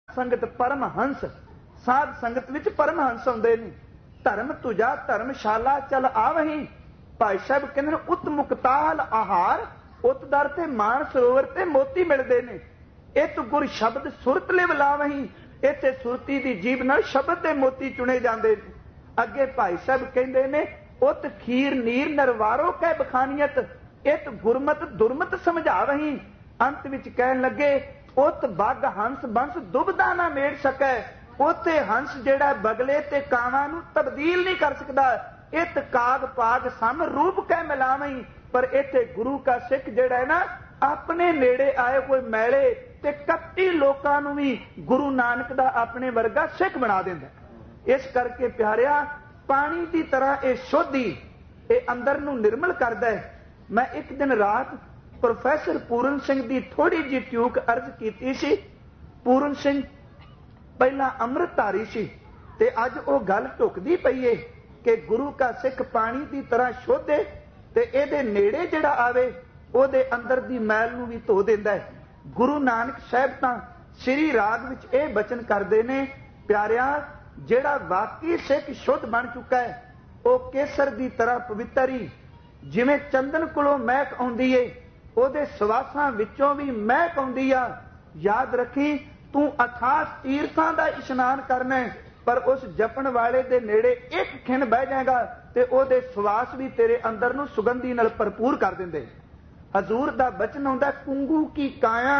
संगत परम हंस, साध संगत विच परम हंस आउंदे ने। धर्म तुझा धर्मशाला चल आवही, भाई साहब कहंदे ने उत मुक्ताल आहार, उत दर ते मान सरोवर ते मोती मिलदे ने। इत गुर शब्द सुरत लिव लावही, इत्थे सुरती दी जीभ नाल शब्द दे मोती चुने जांदे ने। अगे भाई साहब कहंदे ने उत खीर नीर नरवारो कै बखानियत, इत गुरमत दुरमत समझावही। अंत विच कहन लगे उत बग हंस बंस दुबदा ना मेड़ सकै, उते हंस जेड़ा बगले ते कावां नूं तब्दील नहीं कर सकदा। इत काग पाग सम रूप कै मिलावही, पर इत्थे गुरु का सिख जेड़ा है ना अपने नेड़े आए हुए मैले ते कपटी लोकां नूं भी गुरु नानक दा अपने वर्गा सिख बना दिंदा। इस करके प्यारिया पानी की तरह ये शुद्धि ये अंदर नूं निर्मल करदा है। मैं एक दिन रात प्रोफैसर पूरन सिंह की थोड़ी जी ट्यूक अर्ज की सी। पूरन सिंह पहला अमृतधारी सी ते अज वो गल ढुकदी पई है कि गुरु का सिख पानी की तरह शुद्ध है ते इहदे नेड़े जिहड़ा आवे उहदे अंदर दी मैल नूं भी धो दिंदा है। गुरु नानक साहब तां श्री राग विच इह बचन करदे ने, प्यारिया जिहड़ा वाकई सिख शुद्ध बन चुका है वो केसर की तरह पवित्र ही, जिवें चंदन कोलों महक आउंदी है उहदे सवासां विचों भी महक आउंदी आ। याद रखी तू अथाह तीर्थां दा इशनान करना है, पर उस जपण वाले दे नेड़े एक खिन बह जाएगा ते ओहदे सवास भी तेरे अंदर नूं सुगंधी नाल भरपूर कर दिंदे। हजूर दा बचन आउंदा कुंगू की काया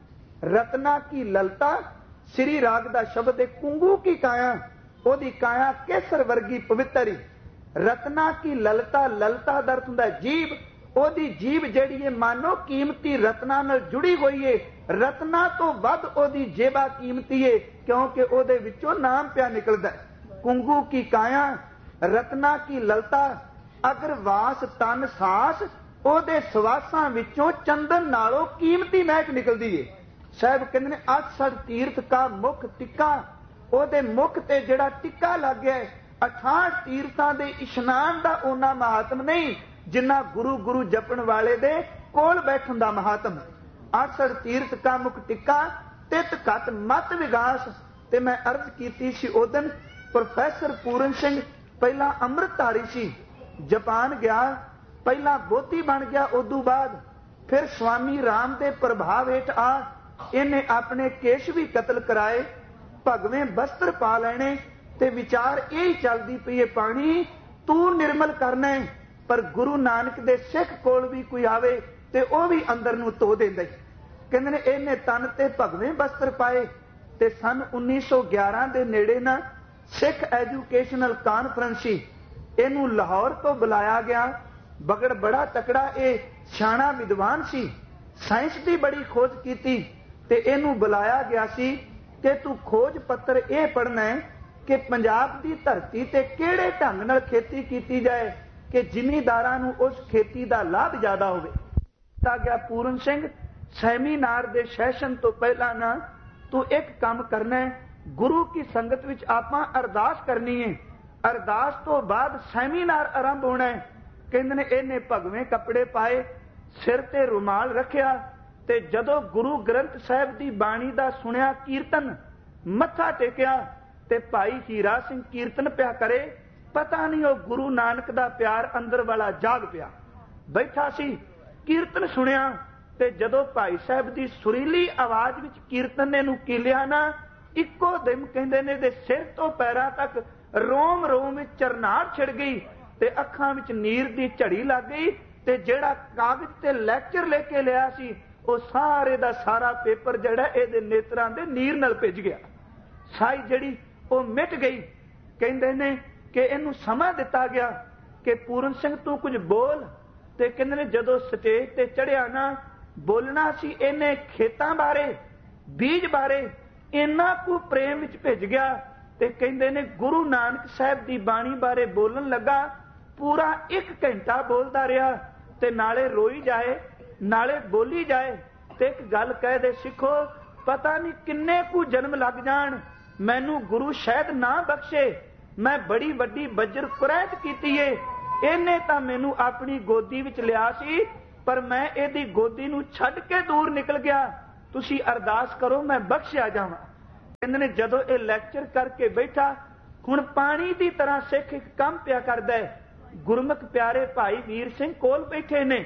रत्ना की ललता, श्री राग दा शब्द है कुंगू की काया, ओदी काया केसर वर्गी पवित्र ही। रत्ना की ललता, ललता दर्द हुंदा जीभ, ओदी जीभ जिहड़ी है मानो कीमती रत्ना नाल जुड़ी हुई है। रत्ना तो वध ओदी जेबा कीमती है, क्योंकि ओदे विचों नाम पिया निकलदा है। कुंगू की काया रत्ना की ललता, अगर वास तन सास, ओदे सवासां विचों चंदन नालों कीमती महक निकलदी है। साहब कहंदे ने अठसठ तीर्थ का मुख टिक्का, ओदे मुख ते जिहड़ा टिक्का लग गया है। 68 तीर्थां दे इशनान दा ओना महात्म नहीं जिन्ना गुरु गुरु जपण वाले दे कोल बैठण दा महात्म। 68 तीर्थ का मुख टिक्का तित घट मत विगास। ते मैं अर्ज कीती सी उदन प्रोफैसर पूरन सिंह पहला अमृतधारी सी, जापान गया, पहला बोधी बन गया, उदू बाद फिर स्वामी राम दे प्रभाव हेठ आ इन्हें अपने केश भी कतल कराए, भगवें बस्त्र पा लेने ते विचार यही चलती पई है पानी तू निर्मल करना है। पर गुरु नानक दे सिख कोल भी कोई आवे ते ओ भी अंदर नूं धो दिंदा है। कहंदे ने इहने तन ते भगवें बस्त्र पाए। ते सन 1911 दे नेड़े ना सिख एजुकेशनल कानफ्रेंस सी, इहनूं लाहौर तो बुलाया गया। बगड़ बड़ा तकड़ा ये सियाणा विद्वान सी, साइंस की बड़ी खोज की ते इहनूं बुलाया गया सी कि तू खोज पत्र यह पढ़ना है कि पंजाब की धरती ते किहड़े ढंग नाल खेती की जाए कि जिमीदारां नूं उस खेती का लाभ ज्यादा होवे। गया पूरन सिंह सैमीनार दे सैशन तो पहला ना तू एक काम करना है, गुरु की संगत विच आपां अरदास करनी है, अरदास तो बाद सैमीनार आरंभ होना है। कहंदे ने इहने भगवें कपड़े पाए, सिर ते रुमाल रखिया ते जदों गुरु ग्रंथ साहिब दी बाणी दा सुनिया कीर्तन मत्था टेकिया ते भाई हीरा सिंह कीर्तन पिया करे। पता नहीं वो गुरु नानक दा प्यार अंदर वाला जाग पिया बैठा सी, कीर्तन सुनिया ते जदों भाई साहब दी सुरीली आवाज विच कीर्तन ने नूं कीलिया ना, इक्को दिम कहंदे ने दे सिर तो पैरां तक रोम रोम विच चरनाहट छिड़ गई ते अखां विच नीर दी झड़ी लग गई ते जिहड़ा कागज ते लैक्चर लेके लिया सी वो सारे दा सारा पेपर जिहड़ा इहदे नेत्रां दे नीर नाल भिज गया। साई जिहड़ी वो मिट गई। कहंदे ने कि इहनूं समा दिता गया कि पूरन सिंह तू कुछ बोल। ते कहंदे ने जदों स्टेज ते चढ़िया ना बोलना सी इहने खेतां बारे बीज बारे इन्ना कु प्रेम विच भिज गया ते कहंदे ने गुरु नानक साहिब दी बाणी बारे बोलन लगा। पूरा 1 घंटा बोलदा रहा ते नाले रोई जाए नाले बोली जाए ते एक गल कह दे सिखो पता नहीं किन्ने कु जन्म लग जाण मैनू गुरु शायद ना बख्शे, मैं बड़ी वड्डी बज्र कुरैत कीती है। इहने तां मैनू अपनी गोदी विच लिया सी पर मैं इहदी गोदी नूं छड्ड के दूर निकल गया। तुसीं अरदास करो मैं बख्शिया जावां। ਕਹਿੰਦੇ ਨੇ ਜਦੋਂ ਇਹ ਲੈਕਚਰ ਕਰਕੇ ਬੈਠਾ, ਹੁਣ ਪਾਣੀ ਦੀ ਤਰ੍ਹਾਂ ਸਿੱਖ ਇੱਕ ਕੰਮ ਪਿਆ ਕਰਦਾ ਹੈ। ਗੁਰਮੁਖ ਪਿਆਰੇ ਭਾਈ ਵੀਰ ਸਿੰਘ ਕੋਲ ਬੈਠੇ ਨੇ,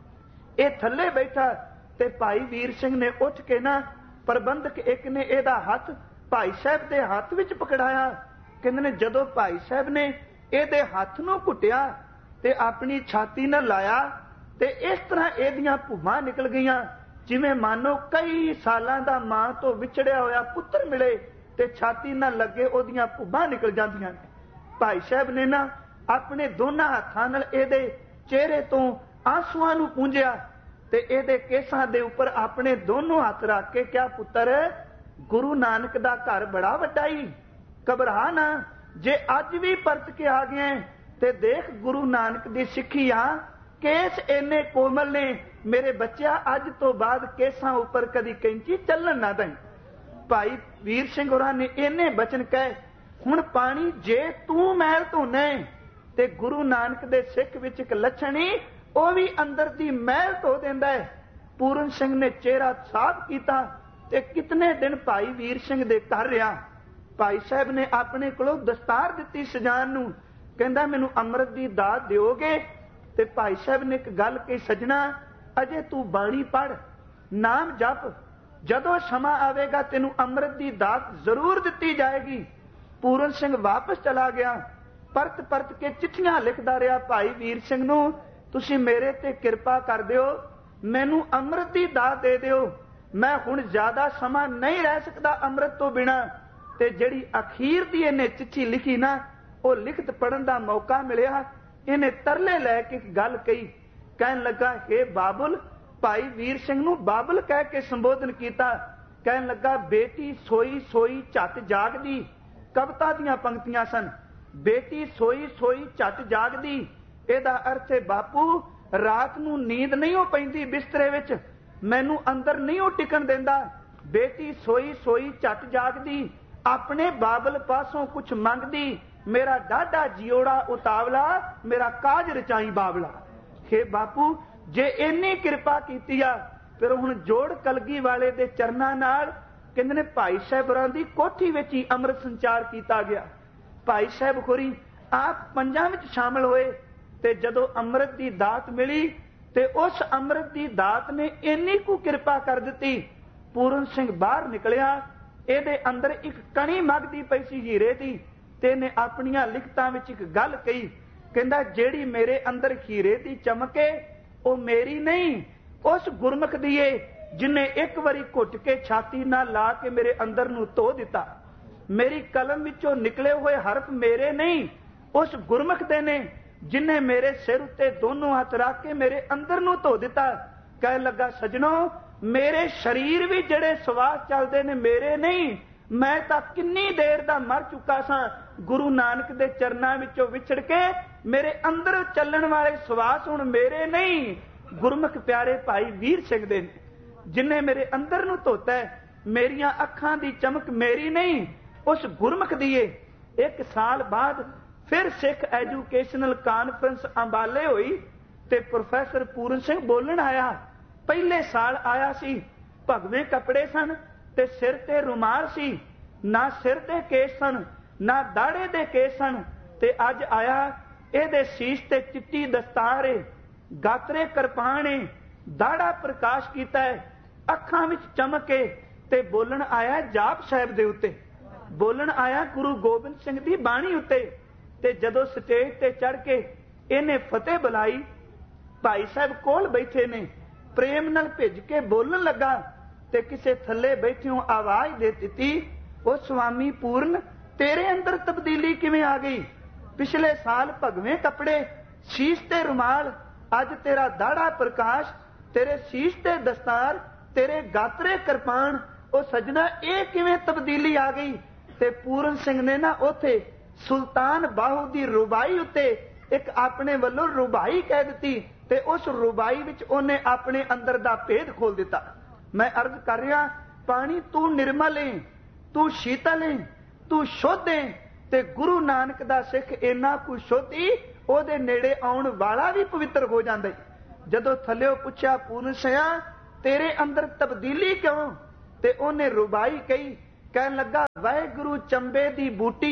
ਇਹ ਥੱਲੇ ਬੈਠਾ ਤੇ ਭਾਈ ਵੀਰ ਸਿੰਘ ਨੇ ਉੱਠ ਕੇ ਨਾ, ਪ੍ਰਬੰਧਕ ਇੱਕ ਨੇ ਇਹਦਾ ਹੱਥ ਭਾਈ ਸਾਹਿਬ ਦੇ ਹੱਥ ਵਿੱਚ ਪਕੜਾਇਆ। ਕਹਿੰਦੇ ਨੇ ਜਦੋਂ ਭਾਈ ਸਾਹਿਬ ਨੇ ਇਹਦੇ ਹੱਥ ਨੂੰ ਘੁੱਟਿਆ ਤੇ ਆਪਣੀ ਛਾਤੀ ਨਾਲ ਲਾਇਆ ਤੇ ਇਸ ਤਰ੍ਹਾਂ ਇਹਦੀਆਂ ਭੁੱਬਾਂ ਨਿਕਲ ਗਈਆਂ, ਜਿਵੇਂ ਮਾਨੋ ਕਈ ਸਾਲਾਂ ਦਾ ਮਾਂ ਤੋਂ ਵਿਛੜਿਆ ਹੋਇਆ ਪੁੱਤਰ ਮਿਲੇ ਤੇ ਛਾਤੀ ਨਾਲ ਲੱਗੇ ਉਹਦੀਆਂ ਭੁੱਬਾਂ ਨਿਕਲ ਜਾਂਦੀਆਂ ਨੇ। ਭਾਈ ਸਾਹਿਬ ਨੇ ਨਾ ਆਪਣੇ ਦੋਨਾਂ ਹੱਥਾਂ ਨਾਲ ਇਹਦੇ ਚਿਹਰੇ ਤੋਂ ਆਂਸੂਆਂ ਨੂੰ ਪੂੰਝਿਆ ਤੇ ਇਹਦੇ ਕੇਸਾਂ ਦੇ ਉੱਪਰ ਆਪਣੇ ਦੋਨੋਂ ਹੱਥ ਰੱਖ ਕੇ ਕਿਹਾ, ਪੁੱਤਰ ਗੁਰੂ ਨਾਨਕ ਦਾ ਘਰ ਬੜਾ ਵੱਡਾ ਹੀ, ਘਬਰਾ ਨਾ, ਜੇ ਅੱਜ ਵੀ ਪਰਤ ਕੇ ਆ ਗਏ ਤੇ ਦੇਖ ਗੁਰੂ ਨਾਨਕ ਦੀ ਸਿੱਖੀ ਆ, ਕੇਸ ਇੰਨੇ ਕੋਮਲ ਨੇ, ਮੇਰੇ ਬੱਚਿਆ ਅੱਜ ਤੋਂ ਬਾਅਦ ਕੇਸਾਂ ਉੱਪਰ ਕਦੀ ਕੈਂਚੀ ਚੱਲਣ ਨਾ ਦੇਂ। ਭਾਈ ਵੀਰ ਸਿੰਘ ਹੋਰਾਂ ਨੇ ਇੰਨੇ ਬਚਨ ਕਹੇ, ਹੁਣ ਪਾਣੀ ਜੇ ਤੂੰ ਮਹਿਲ ਧੋਣਾ ਤੇ ਗੁਰੂ ਨਾਨਕ ਦੇ ਸਿੱਖ ਵਿੱਚ ਇੱਕ ਲੱਛਣੀ, ਉਹ ਵੀ ਅੰਦਰ ਦੀ ਮਹਿਲ ਧੋ ਦਿੰਦਾ ਹੈ। ਪੂਰਨ ਸਿੰਘ ਨੇ ਚਿਹਰਾ ਸਾਫ਼ ਕੀਤਾ ਤੇ ਕਿਤਨੇ ਦਿਨ ਭਾਈ ਵੀਰ ਸਿੰਘ ਦੇ ਘਰ ਰਿਹਾ। ਭਾਈ ਸਾਹਿਬ ਨੇ ਆਪਣੇ ਕੋਲੋਂ ਦਸਤਾਰ ਦਿੱਤੀ ਸਜਾਨ ਨੂੰ, ਕਹਿੰਦਾ ਮੈਨੂੰ ਅੰਮ੍ਰਿਤ ਦੀ ਦਾਤ ਦਿਓਗੇ? ਤੇ ਭਾਈ ਸਾਹਿਬ ਨੇ ਇੱਕ ਗੱਲ ਕਹੀ, ਸਜਣਾ ਅਜੇ ਤੂੰ ਬਾਣੀ ਪੜ੍ਹ, ਨਾਮ ਜਪ, ਜਦੋਂ ਸਮਾਂ ਆਵੇਗਾ ਤੈਨੂੰ ਅੰਮ੍ਰਿਤ ਦੀ ਦਾਤ ਜ਼ਰੂਰ ਦਿੱਤੀ ਜਾਏਗੀ। ਪੂਰਨ ਸਿੰਘ ਵਾਪਸ ਚਲਾ ਗਿਆ, ਪਰਤ ਪਰਤ ਕੇ ਚਿੱਠੀਆਂ ਲਿਖਦਾ ਰਿਹਾ ਭਾਈ ਵੀਰ ਸਿੰਘ ਨੂੰ, ਤੁਸੀਂ ਮੇਰੇ ਤੇ ਕਿਰਪਾ ਕਰ ਦਿਓ, ਮੈਨੂੰ ਅੰਮ੍ਰਿਤ ਦੀ ਦਾਤ ਦੇ ਦਿਓ, ਮੈਂ ਹੁਣ ਜ਼ਿਆਦਾ ਸਮਾਂ ਨਹੀਂ ਰਹਿ ਸਕਦਾ ਅੰਮ੍ਰਿਤ ਤੋਂ ਬਿਨਾਂ। ਤੇ ਜਿਹੜੀ ਅਖੀਰ ਦੀ ਇਹਨੇ ਚਿੱਠੀ ਲਿਖੀ ਨਾ, ਉਹ ਲਿਖਤ ਪੜਨ ਦਾ ਮੌਕਾ ਮਿਲਿਆ, ਇਹਨੇ ਤਰਲੇ ਲੈ ਕੇ ਇੱਕ ਗੱਲ ਕਹੀ, ਕਹਿਣ ਲੱਗਾ, ਹੇ ਬਾਬੁਲ, ਭਾਈ ਵੀਰ ਸਿੰਘ ਨੂੰ ਬਾਬੁਲ ਕਹਿ ਕੇ ਸੰਬੋਧਨ ਕੀਤਾ। ਕਹਿਣ ਲੱਗਾ, ਬੇਟੀ ਸੋਈ ਸੋਈ ਝੱਟ ਜਾਗਦੀ, ਕਵਿਤਾ ਦੀਆਂ ਪੰਕਤੀਆਂ ਸਨ, ਬੇਟੀ ਸੋਈ ਸੋਈ ਝੱਟ ਜਾਗਦੀ, ਇਹਦਾ ਅਰਥ ਹੈ ਬਾਪੂ ਰਾਤ ਨੂੰ ਨੀਂਦ ਨਹੀਂ ਹੋ ਪੈਂਦੀ ਬਿਸਤਰੇ ਵਿੱਚ, ਮੈਨੂੰ ਅੰਦਰ ਨਹੀਂ ਉਹ ਟਿਕਣ ਦਿੰਦਾ। ਬੇਟੀ ਸੋਈ ਸੋਈ ਝੱਟ ਜਾਗਦੀ, ਆਪਣੇ ਬਾਬਲ ਪਾਸੋਂ ਕੁਛ ਮੰਗਦੀ, ਮੇਰਾ ਡਾਢਾ ਜਿਉੜਾ ਉਤਾਵਲਾ, ਮੇਰਾ ਕਾਜ ਰਚਾਈ ਬਾਬਲਾ। ਹੇ ਬਾਪੂ ਜੇ ਇੰਨੀ ਕਿਰਪਾ ਕੀਤੀ ਆ, ਫਿਰ ਹੁਣ ਜੋੜ ਕਲਗੀ ਵਾਲੇ ਦੇ ਚਰਨਾਂ ਨਾਲ, ਕਹਿੰਦੇ ਨੇ ਭਾਈ ਸਾਹਿਬਾਂ ਦੀ ਕੋਠੀ ਵਿੱਚ ਹੀ ਅੰਮ੍ਰਿਤ ਸੰਚਾਰ ਕੀਤਾ ਗਿਆ। ਭਾਈ ਸਾਹਿਬ ਹੋਰੀ ਆਪ ਪੰਜਾਂ ਵਿੱਚ ਸ਼ਾਮਲ ਹੋਏ ਤੇ ਜਦੋਂ ਅੰਮ੍ਰਿਤ ਦੀ ਦਾਤ ਮਿਲੀ ਤੇ ਉਸ ਅੰਮ੍ਰਿਤ ਦੀ ਦਾਤ ਨੇ ਇੰਨੀ ਕੁ ਕਿਰਪਾ ਕਰ ਦਿੱਤੀ, ਪੂਰਨ ਸਿੰਘ ਬਾਹਰ ਨਿਕਲਿਆ, ਇਹਦੇ ਅੰਦਰ ਇੱਕ ਕਣੀ ਮਗਦੀ ਪਈ ਸੀ ਹੀਰੇ ਦੀ, ਤੇ ਇਹਨੇ ਆਪਣੀਆਂ ਲਿਖਤਾਂ ਵਿੱਚ ਇੱਕ ਗੱਲ ਕਹੀ, ਕਹਿੰਦਾ ਜਿਹੜੀ ਮੇਰੇ ਅੰਦਰ ਹੀਰੇ ਦੀ ਚਮਕੇ ਉਹ ਮੇਰੀ ਨਹੀਂ, ਉਸ ਗੁਰਮੁਖ ਦੀ ਏ ਜਿਨੇ ਇੱਕ ਵਾਰੀ ਘੁੱਟ ਕੇ ਛਾਤੀ ਨਾਲ ਲਾ ਕੇ ਮੇਰੇ ਅੰਦਰ ਨੂੰ ਧੋ ਦਿੱਤਾ। ਮੇਰੀ ਕਲਮ ਵਿੱਚੋਂ ਨਿਕਲੇ ਹੋਏ ਹਰਫ ਮੇਰੇ ਨਹੀਂ, ਉਸ ਗੁਰਮੁਖ ਦੇ ਨੇ ਜਿਨੇ ਮੇਰੇ ਸਿਰ ਉੱਤੇ ਦੋਨੋਂ ਹੱਥ ਰੱਖ ਕੇ ਮੇਰੇ ਅੰਦਰ ਨੂੰ ਧੋ ਦਿੱਤਾ। ਕਹਿਣ ਲੱਗਾ, ਸਜਣੋ ਮੇਰੇ ਸਰੀਰ ਵੀ ਜਿਹੜੇ ਸਵਾਸ ਚੱਲਦੇ ਨੇ ਮੇਰੇ ਨਹੀਂ, ਮੈਂ ਤਾਂ ਕਿੰਨੀ ਦੇਰ ਦਾ ਮਰ ਚੁੱਕਾ ਸਾਂ, ਗੁਰੂ ਨਾਨਕ ਦੇ ਚਰਨਾਂ ਵਿੱਚੋਂ ਵਿਛੜ ਕੇ ਮੇਰੇ ਅੰਦਰ ਚੱਲਣ ਵਾਲੇ ਸਵਾਸ ਹੁਣ ਮੇਰੇ ਨਹੀਂ, ਗੁਰਮੁਖ ਪਿਆਰੇ ਭਾਈ ਵੀਰ ਸਿੰਘ ਦੇ ਨੇ, ਜਿਨੇ ਮੇਰੇ ਅੰਦਰ ਨੂੰ ਧੋਤਾ ਹੈ। ਮੇਰੀਆਂ ਅੱਖਾਂ ਦੀ ਚਮਕ ਮੇਰੀ ਨਹੀਂ, ਉਸ ਗੁਰਮੁਖ ਦੀ ਏ। 1 ਸਾਲ ਬਾਅਦ ਫਿਰ ਸਿੱਖ ਐਜੂਕੇਸ਼ਨਲ ਕਾਨਫਰੰਸ ਅੰਬਾਲੇ ਹੋਈ ਤੇ ਪ੍ਰੋਫੈਸਰ ਪੂਰਨ ਸਿੰਘ ਬੋਲਣ ਆਇਆ। ਪਹਿਲੇ ਸਾਲ ਆਇਆ ਸੀ, ਭਗਵੇਂ ਕੱਪੜੇ ਸਨ ਤੇ ਸਿਰ ਤੇ ਰੁਮਾਲ ਸੀ, ਨਾ ਸਿਰ ਤੇ ਕੇਸ ਸਨ ਨਾ ਦਾੜੇ ਦੇ ਕੇਸ ਸਨ, ਤੇ ਅੱਜ ਆਇਆ ਇਹਦੇ ਸੀਸ ਤੇ ਚਿੱਟੀ ਦਸਤਾਰ ਏ, ਗਾਤਰੇ ਕਿਰਪਾਨ ਏ, ਦਾੜਾ ਪ੍ਰਕਾਸ਼ ਕੀਤਾ ਹੈ, ਅੱਖਾਂ ਵਿੱਚ ਚਮਕ ਏ, ਤੇ ਬੋਲਣ ਆਇਆ ਜਾਪ ਸਾਹਿਬ ਦੇ ਉੱਤੇ, ਬੋਲਣ ਆਇਆ ਗੁਰੂ ਗੋਬਿੰਦ ਸਿੰਘ ਦੀ ਬਾਣੀ ਉੱਤੇ। ਤੇ ਜਦੋਂ ਸਟੇਜ ਤੇ ਚੜ ਕੇ ਇਹਨੇ ਫਤਿਹ ਬੁਲਾਈ, ਭਾਈ ਸਾਹਿਬ ਕੋਲ ਬੈਠੇ ਨੇ, ਪ੍ਰੇਮ ਨਾਲ ਭਿੱਜ ਕੇ ਬੋਲਣ ਲੱਗਾ ਤੇ ਕਿਸੇ ਥੱਲੇ ਬੈਠਿਓ ਆਵਾਜ਼ ਦੇ ਦਿੱਤੀ, ਉਹ ਸੁਆਮੀ ਪੂਰਨ ਤੇਰੇ ਅੰਦਰ ਤਬਦੀਲੀ ਕਿਵੇਂ ਆ ਗਈ? ਪਿਛਲੇ ਸਾਲ ਭਗਵੇਂ ਕੱਪੜੇ, ਸੀਸ ਤੇ ਰੁਮਾਲ, ਅੱਜ ਤੇਰਾ ਦਾੜਾ ਪ੍ਰਕਾਸ਼, ਤੇਰੇ ਸੀਸ ਤੇ ਦਸਤਾਰ, ਤੇਰੇ ਗਾਤਰੇ ਕਿਰਪਾਨ, ਉਹ ਸਜਣਾ ਇਹ ਕਿਵੇਂ ਤਬਦੀਲੀ ਆ ਗਈ? ਤੇ ਪੂਰਨ ਸਿੰਘ ਨੇ ਨਾ ਉੱਥੇ ਸੁਲਤਾਨ ਬਾਹੂ ਦੀ ਰੁਬਾਈ ਉੱਤੇ ਇੱਕ ਆਪਣੇ ਵੱਲੋਂ ਰੁਬਾਈ ਕਹਿ ਦਿੱਤੀ ਤੇ ਉਸ ਰੁਬਾਈ ਵਿੱਚ ਉਹਨੇ ਆਪਣੇ ਅੰਦਰ ਦਾ ਭੇਦ ਖੋਲ ਦਿੱਤਾ। ਮੈਂ ਅਰਜ਼ ਕਰ ਰਿਹਾ, ਪਾਣੀ ਤੂੰ ਨਿਰਮਲ ਏ, ਤੂੰ ਸ਼ੀਤਲ ਏ, ਤੂੰ ਸ਼ੁੱਧ ਏ, ਤੇ ਗੁਰੂ ਨਾਨਕ ਦਾ ਸਿੱਖ ਇੰਨਾ ਕੁ ਸ਼ੁੱਧੀ ਉਹਦੇ ਨੇੜੇ ਆਉਣ ਵਾਲਾ ਵੀ ਪਵਿੱਤਰ ਹੋ ਜਾਂਦਾ। ਜਦੋਂ ਥੱਲਿਓ ਪੁੱਛਿਆ, ਪੂਰਨ ਸਿਆ ਤੇਰੇ ਅੰਦਰ ਤਬਦੀਲੀ ਕਿਉਂ? ਤੇ ਉਹਨੇ ਰੁਬਾਈ ਕਹੀ, ਕਹਿਣ ਲੱਗਾ ਵਾਹਿਗੁਰੂ ਚੰਬੇ ਦੀ ਬੂਟੀ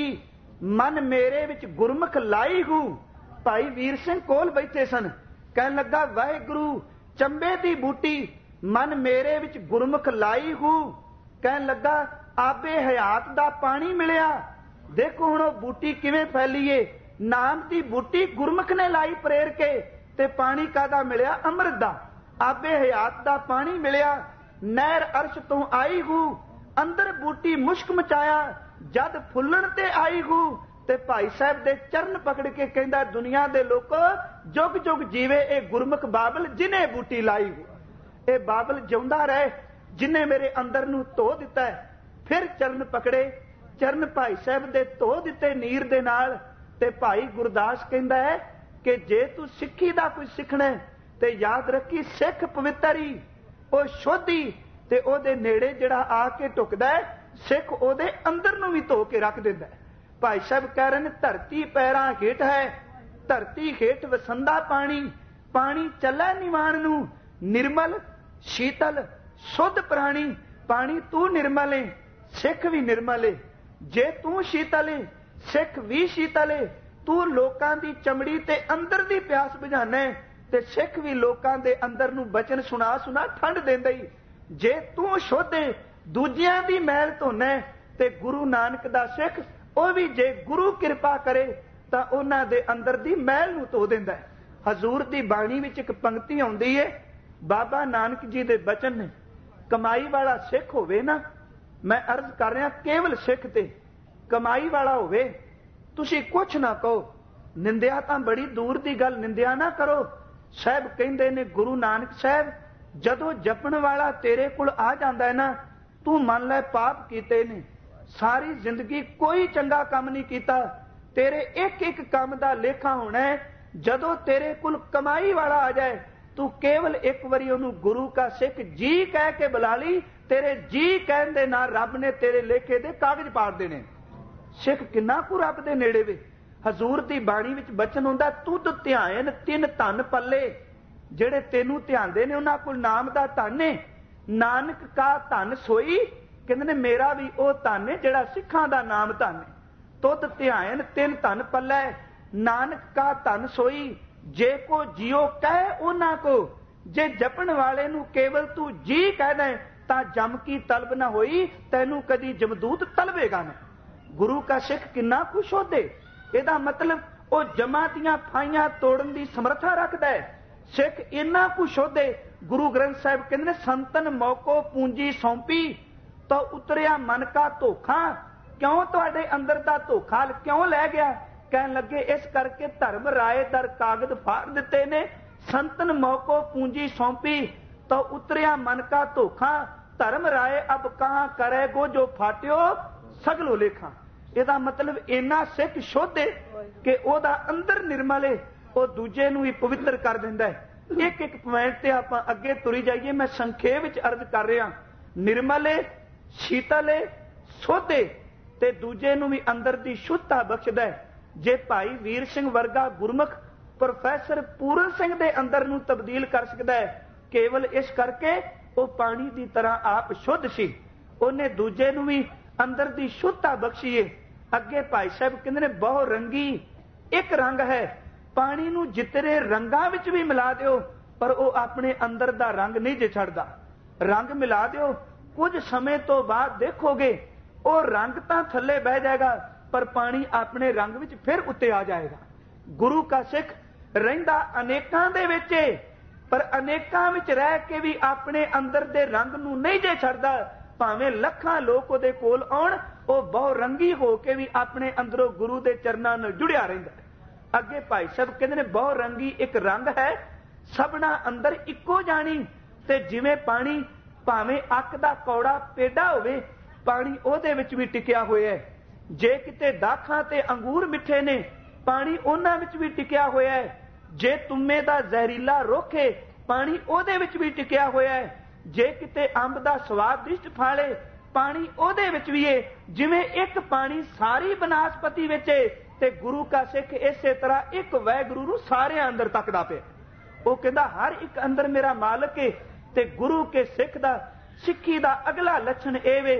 ਮਨ ਮੇਰੇ ਵਿੱਚ ਗੁਰਮੁਖ ਲਾਈ ਹੂ। ਭਾਈ ਵੀਰ ਸਿੰਘ ਕੋਲ ਬੈਠੇ ਸਨ। ਕਹਿਣ ਲੱਗਾ ਵਾਹਿਗੁਰੂ ਚੰਬੇ ਦੀ ਬੂਟੀ ਮਨ ਮੇਰੇ ਵਿੱਚ ਗੁਰਮੁਖ ਲਾਈ ਹੂ। ਕਹਿਣ ਲੱਗਾ ਆਬੇ ਹਯਾਤ ਦਾ ਪਾਣੀ ਮਿਲਿਆ। ਦੇਖੋ ਹੁਣ ਉਹ ਬੂਟੀ ਕਿਵੇਂ ਫੈਲੀਏ। ਨਾਮ ਦੀ ਬੂਟੀ ਗੁਰਮੁਖ ਨੇ ਲਾਈ ਪ੍ਰੇਰ ਕੇ, ਤੇ ਪਾਣੀ ਕਾਹਦਾ ਮਿਲਿਆ? ਅੰਮ੍ਰਿਤ ਦਾ। ਆਬੇ ਹਯਾਤ ਦਾ ਪਾਣੀ ਮਿਲਿਆ। ਨਹਿਰ ਅਰਸ਼ ਤੋਂ ਆਈ ਹੂ। ਅੰਦਰ ਬੂਟੀ ਮੁਸ਼ਕ ਮਚਾਇਆ ਜਦ ਫੁੱਲਣ ਤੇ ਆਈ ਹੂ। ਤੇ ਭਾਈ ਸਾਹਿਬ ਦੇ ਚਰਨ ਪਕੜ ਕੇ ਕਹਿੰਦਾ ਦੁਨੀਆ ਦੇ ਲੋਕੋ ਜੁਗ ਜੁਗ ਜੀਵੇ ਇਹ ਗੁਰਮੁਖ ਬਾਬਲ ਜਿਨੇ ਬੂਟੀ ਲਾਈ ਹੂ। ਇਹ ਬਾਬਲ ਜਿਉਂਦਾ ਰਹੇ ਜਿਨੇ ਮੇਰੇ ਅੰਦਰ ਨੂੰ ਧੋ ਦਿੱਤਾ। ਫਿਰ ਚਰਨ ਪਕੜੇ, ਚਰਨ ਭਾਈ ਸਾਹਿਬ ਦੇ ਧੋ ਦਿੱਤੇ ਨੀਰ ਦੇ ਨਾਲ। ਤੇ ਭਾਈ ਗੁਰਦਾਸ ਕਹਿੰਦਾ ਹੈ ਕਿ ਜੇ ਤੂੰ ਸਿੱਖੀ ਦਾ ਕੋਈ ਸਿੱਖਣਾ ਤੇ ਯਾਦ ਰੱਖੀ ਸਿੱਖ ਪਵਿੱਤਰੀ ਉਹ ਸ਼ੋਧੀ, ਤੇ ਉਹਦੇ ਨੇੜੇ ਜਿਹੜਾ ਆ ਕੇ ਟੁਕਦਾ ਸਿੱਖ ਉਹਦੇ ਅੰਦਰ ਨੂੰ ਵੀ ਧੋ ਕੇ ਰੱਖ ਦਿੰਦਾ। ਭਾਈ ਸਾਹਿਬ ਕਹਿ ਰਹੇ ਨੇ ਧਰਤੀ ਪੈਰਾਂ ਹੇਠ ਹੈ, ਧਰਤੀ ਹੇਠ ਵਸੰਦਾ ਪਾਣੀ, ਪਾਣੀ ਚੱਲੇ ਨਿਵਾਣ ਨੂੰ, ਨਿਰਮਲ ਸ਼ੀਤਲ ਸੁੱਧ ਪ੍ਰਾਣੀ। ਪਾਣੀ ਤੂੰ ਨਿਰਮਲ ਏ, ਸਿੱਖ ਵੀ ਨਿਰਮਲ ਏ। ਜੇ ਤੂੰ ਸ਼ੀਤਲ ਏ ਸਿੱਖ ਵੀ ਸ਼ੀਤਲ ਏ। ਤੂੰ ਲੋਕਾਂ ਦੀ ਚਮੜੀ ਤੇ ਅੰਦਰ ਦੀ ਪਿਆਸ ਬੁਝਾਣਾ ਤੇ ਸਿੱਖ ਵੀ ਲੋਕਾਂ ਦੇ ਅੰਦਰ ਨੂੰ ਬਚਨ ਸੁਣਾ ਸੁਣਾ ਠੰਡ ਦਿੰਦਾ ਹੀ। ਜੇ ਤੂੰ ਸ਼ੋਧੇ ਦੂਜਿਆਂ ਦੀ ਮੈਲ ਧੋਣਾ ਤੇ ਗੁਰੂ ਨਾਨਕ ਦਾ ਸਿੱਖ ਉਹ ਵੀ ਜੇ ਗੁਰੂ ਕਿਰਪਾ ਕਰੇ ਤਾਂ ਉਹਨਾਂ ਦੇ ਅੰਦਰ ਦੀ ਮੈਲ ਨੂੰ ਧੋ ਦਿੰਦਾ। ਹਜ਼ੂਰ ਦੀ ਬਾਣੀ ਵਿੱਚ ਇੱਕ ਪੰਕਤੀ ਆਉਂਦੀ ਹੈ, ਬਾਬਾ ਨਾਨਕ ਜੀ ਦੇ ਬਚਨ ਨੇ, ਕਮਾਈ ਵਾਲਾ ਸਿੱਖ ਹੋਵੇ ਨਾ, ਮੈਂ ਅਰਜ਼ ਕਰ ਰਿਹਾ ਕੇਵਲ ਸਿੱਖ ਤੇ ਕਮਾਈ ਵਾਲਾ ਹੋਵੇ, ਤੁਸੀਂ ਕੁਛ ਨਾ ਕਹੋ। ਨਿੰਦਿਆ ਤਾਂ ਬੜੀ ਦੂਰ ਦੀ ਗੱਲ, ਨਿੰਦਿਆ ਨਾ ਕਰੋ। ਸਾਹਿਬ ਕਹਿੰਦੇ ਨੇ ਗੁਰੂ ਨਾਨਕ ਸਾਹਿਬ ਜਦੋਂ ਜਪਣ ਵਾਲਾ ਤੇਰੇ ਕੋਲ ਆ ਜਾਂਦਾ ਹੈ ਨਾ, ਤੂੰ ਮੰਨ ਲੈ ਪਾਪ ਕੀਤੇ ਨੇ, ਸਾਰੀ ਜ਼ਿੰਦਗੀ ਕੋਈ ਚੰਗਾ ਕੰਮ ਨਹੀਂ ਕੀਤਾ, ਤੇਰੇ ਇੱਕ ਇੱਕ ਕੰਮ ਦਾ ਲੇਖਾ ਹੋਣਾ ਹੈ। ਜਦੋਂ ਤੇਰੇ ਕੋਲ ਕਮਾਈ ਵਾਲਾ ਆ ਜਾਏ ਤੂੰ ਕੇਵਲ ਇੱਕ ਵਾਰੀ ਉਹਨੂੰ ਗੁਰੂ ਕਾ ਸਿੱਖ ਜੀ ਕਹਿ ਕੇ ਬੁਲਾ ਲਈ, ਤੇਰੇ ਜੀ ਕਹਿਣ ਦੇ ਨਾਲ ਰੱਬ ਨੇ ਤੇਰੇ ਲੇਖੇ ਦੇ ਕਾਗਜ਼ ਪਾੜ ਦੇਣੇ। ਸਿੱਖ ਕਿੰਨਾ ਕੁ ਰੱਬ ਦੇ ਨੇੜੇ ਵੇ। ਹਜ਼ੂਰ ਦੀ ਬਾਣੀ ਵਿੱਚ ਬਚਨ ਹੁੰਦਾ, ਤੁਧ ਧਿਆਨ ਤਿੰਨ ਧਨ ਪੱਲੇ। ਜਿਹੜੇ ਤੈਨੂੰ ਧਿਆਉਂਦੇ ਨੇ ਉਹਨਾਂ ਕੋਲ ਨਾਮ ਦਾ ਧਨ ਹੈ। ਨਾਨਕ ਕਾ ਧਨ ਸੋਈ, ਕਹਿੰਦੇ ਨੇ ਮੇਰਾ ਵੀ ਉਹ ਧਨ ਹੈ ਜਿਹੜਾ ਸਿੱਖਾਂ ਦਾ ਨਾਮ ਧਨ ਹੈ। ਤੁਧ ਧਿਆਨ ਤਿੰਨ ਧਨ ਪੱਲੇ, ਨਾਨਕ ਕਾ ਧਨ ਸੋਈ। ਜੇ ਕੋ ਜਿਉ ਕਹਿ ਉਹਨਾਂ ਕੋ, ਜੇ ਜਪਣ ਵਾਲੇ ਨੂੰ ਕੇਵਲ ਤੂੰ ਜੀ ਕਹਿ ਦੇ ਤਾਂ ਜਮ ਕੀ ਤਲਬ ਨਾ ਹੋਈ, ਤੈਨੂੰ ਕਦੀ ਜਮਦੂਤ ਤਲਵੇਗਾ ਨਾ। ਗੁਰੂ ਕਾ ਸਿੱਖ ਕਿੰਨਾ ਕੁਛ ਹੋਦੇ, ਇਹਦਾ ਮਤਲਬ ਉਹ ਜਮਾਂ ਦੀਆਂ ਫਾਈਆਂ ਤੋੜਨ ਦੀ ਸਮਰੱਥਾ ਰੱਖਦਾ ਹੈ। ਸਿੱਖ ਇੰਨਾ ਕੁਛ ਹੋਦੇ, ਗੁਰੂ ਗ੍ਰੰਥ ਸਾਹਿਬ ਕਹਿੰਦੇ ਨੇ ਸੰਤਨ ਮੌਕੋ ਪੂੰਜੀ ਸੌਂਪੀ ਤਾਂ ਉਤਰਿਆ ਮਨ ਕਾ ਧੋਖਾ। ਕਿਉਂ ਤੁਹਾਡੇ ਅੰਦਰ ਦਾ ਧੋਖਾ ਕਿਉਂ ਲੈ ਗਿਆ? ਕਹਿਣ ਲੱਗੇ ਇਸ ਕਰਕੇ ਧਰਮ ਰਾਏ ਦਰ ਕਾਗਜ਼ ਫਾੜ ਦਿੱਤੇ ਨੇ। ਸੰਤਨ ਮੌਕੋ ਪੂੰਜੀ ਸੌਂਪੀ ਤਾਂ ਉਤਰਿਆ ਮਨ ਕਾ ਧੋਖਾ। ਧਰਮ ਰਾਏ ਅਬ ਕਹਾਂ ਕਰੇ ਗੋ ਜੋ ਫਾਟਿਓ ਸਗਲੋ ਲੇਖਾਂ। ਇਹਦਾ ਮਤਲਬ ਇੰਨਾ ਸਿੱਖ ਸ਼ੁੱਧ ਹੈ ਕਿ ਉਹਦਾ ਅੰਦਰ ਨਿਰਮਲ ਹੈ, ਉਹ ਦੂਜੇ ਨੂੰ ਵੀ ਪਵਿੱਤਰ ਕਰ ਦਿੰਦਾ ਹੈ। ਇੱਕ ਇੱਕ ਪੁਆਇੰਟ ਤੇ ਆਪਾਂ ਅੱਗੇ ਤੁਰੀ ਜਾਈਏ। ਮੈਂ ਸੰਖੇਪ ਵਿੱਚ ਅਰਜ਼ ਕਰ ਰਿਹਾ, ਨਿਰਮਲ ਹੈ, ਸ਼ੀਤਲ ਹੈ, ਸ਼ੁੱਧ ਹੈ ਤੇ ਦੂਜੇ ਨੂੰ ਵੀ ਅੰਦਰ ਦੀ ਸ਼ੁੱਧਤਾ ਬਖਸ਼ਦਾ ਹੈ। ਜੇ ਭਾਈ ਵੀਰ ਸਿੰਘ ਵਰਗਾ ਗੁਰਮੁਖ ਪ੍ਰੋਫੈਸਰ ਪੂਰਨ ਸਿੰਘ ਦੇ ਅੰਦਰ ਨੂੰ ਤਬਦੀਲ ਕਰ ਸਕਦਾ ਹੈ, ਕੇਵਲ ਇਸ ਕਰਕੇ ਉਹ ਪਾਣੀ ਦੀ ਤਰ੍ਹਾਂ ਆਪ ਸ਼ੁੱਧ ਸੀ, ਉਹਨੇ ਦੂਜੇ ਨੂੰ ਵੀ ਅੰਦਰ ਦੀ ਸ਼ੁੱਧਤਾ ਬਖਸ਼ੀਏ। ਅੱਗੇ ਭਾਈ ਸਾਹਿਬ ਕਹਿੰਦੇ ਨੇ ਬਹੁ ਰੰਗੀ ਇੱਕ ਰੰਗ ਹੈ, ਪਾਣੀ ਨੂੰ ਜਿਤਨੇ ਰੰਗਾਂ ਵਿੱਚ ਵੀ ਮਿਲਾ ਦਿਓ ਪਰ ਉਹ ਆਪਣੇ ਅੰਦਰ ਦਾ ਰੰਗ ਨਹੀਂ ਜੇ ਛੱਡਦਾ। ਰੰਗ ਮਿਲਾ ਦਿਓ, ਕੁਝ ਸਮੇਂ ਤੋਂ ਬਾਅਦ ਦੇਖੋਗੇ ਉਹ ਰੰਗ ਤਾਂ ਥੱਲੇ ਬਹਿ ਜਾਏਗਾ ਪਰ ਪਾਣੀ ਆਪਣੇ ਰੰਗ ਵਿੱਚ ਫਿਰ ਉੱਤੇ ਆ ਜਾਏਗਾ। ਗੁਰੂ ਕਾ ਸਿੱਖ ਰਹਿੰਦਾ ਅਨੇਕਾਂ ਦੇ ਵਿੱਚ ਪਰ ਅਨੇਕਾਂ ਵਿੱਚ ਰਹਿ ਕੇ ਵੀ ਆਪਣੇ ਅੰਦਰ ਦੇ ਰੰਗ ਨੂੰ ਨਹੀਂ ਜੇ ਛੱਡਦਾ। ਭਾਵੇਂ ਲੱਖਾਂ ਲੋਕ ਉਹਦੇ ਕੋਲ ਆਉਣ, ਉਹ ਬਹੁ ਰੰਗੀ ਹੋ ਕੇ ਵੀ ਆਪਣੇ ਅੰਦਰੋਂ ਗੁਰੂ ਦੇ ਚਰਨਾਂ ਨਾਲ ਜੁੜਿਆ ਰਹਿੰਦਾ। ਅੱਗੇ ਭਾਈ ਸਾਹਿਬ ਕਹਿੰਦੇ ਨੇ ਬਹੁ ਰੰਗੀ ਇੱਕ ਰੰਗ ਹੈ, ਸਭਨਾ ਅੰਦਰ ਇੱਕੋ ਜਾਣੀ। ਤੇ ਜਿਵੇਂ ਪਾਣੀ ਭਾਵੇਂ ਅੱਕ ਦਾ ਕੌੜਾ ਪੇਡਾ ਹੋਵੇ, ਪਾਣੀ ਉਹਦੇ ਵਿੱਚ ਵੀ ਟਿਕਿਆ ਹੋਇਆ ਹੈ। ਜੇ ਕਿਤੇ ਦਾਖਾਂ ਤੇ ਅੰਗੂਰ ਮਿੱਠੇ ਨੇ, ਪਾਣੀ ਉਹਨਾਂ ਵਿੱਚ ਵੀ ਟਿਕਿਆ ਹੋਇਆ ਹੈ। ਜੇ ਤੁੰਮੇ ਦਾ ਜ਼ਹਿਰੀਲਾ ਰੁੱਖ ਹੈ, ਪਾਣੀ ਉਹਦੇ ਵਿੱਚ ਵੀ ਟਿਕਿਆ ਹੋਇਆ ਹੈ। ਜੇ ਕਿਤੇ ਅੰਬ ਦਾ ਸਵਾਦਿਸ਼ਟ ਫਲ ਹੈ, ਪਾਣੀ ਉਹਦੇ ਵਿੱਚ ਵੀ ਹੈ। ਜਿਵੇਂ ਇੱਕ ਪਾਣੀ ਸਾਰੀ ਬਨਾਸਪਤੀ ਵਿੱਚ ਹੈ ਤੇ ਗੁਰੂ ਕਾ ਸਿੱਖ ਇਸੇ ਤਰ੍ਹਾਂ ਇੱਕ ਵਾਹਿਗੁਰੂ ਨੂੰ ਸਾਰਿਆਂ ਅੰਦਰ ਤੱਕਦਾ ਪਿਆ। ਉਹ ਕਹਿੰਦਾ ਹਰ ਇੱਕ ਅੰਦਰ ਮੇਰਾ ਮਾਲਕ ਹੈ। ਤੇ ਗੁਰੂ ਕੇ ਸਿੱਖ ਦਾ ਸਿੱਖੀ ਦਾ ਅਗਲਾ ਲੱਛਣ ਇਹ ਵੇ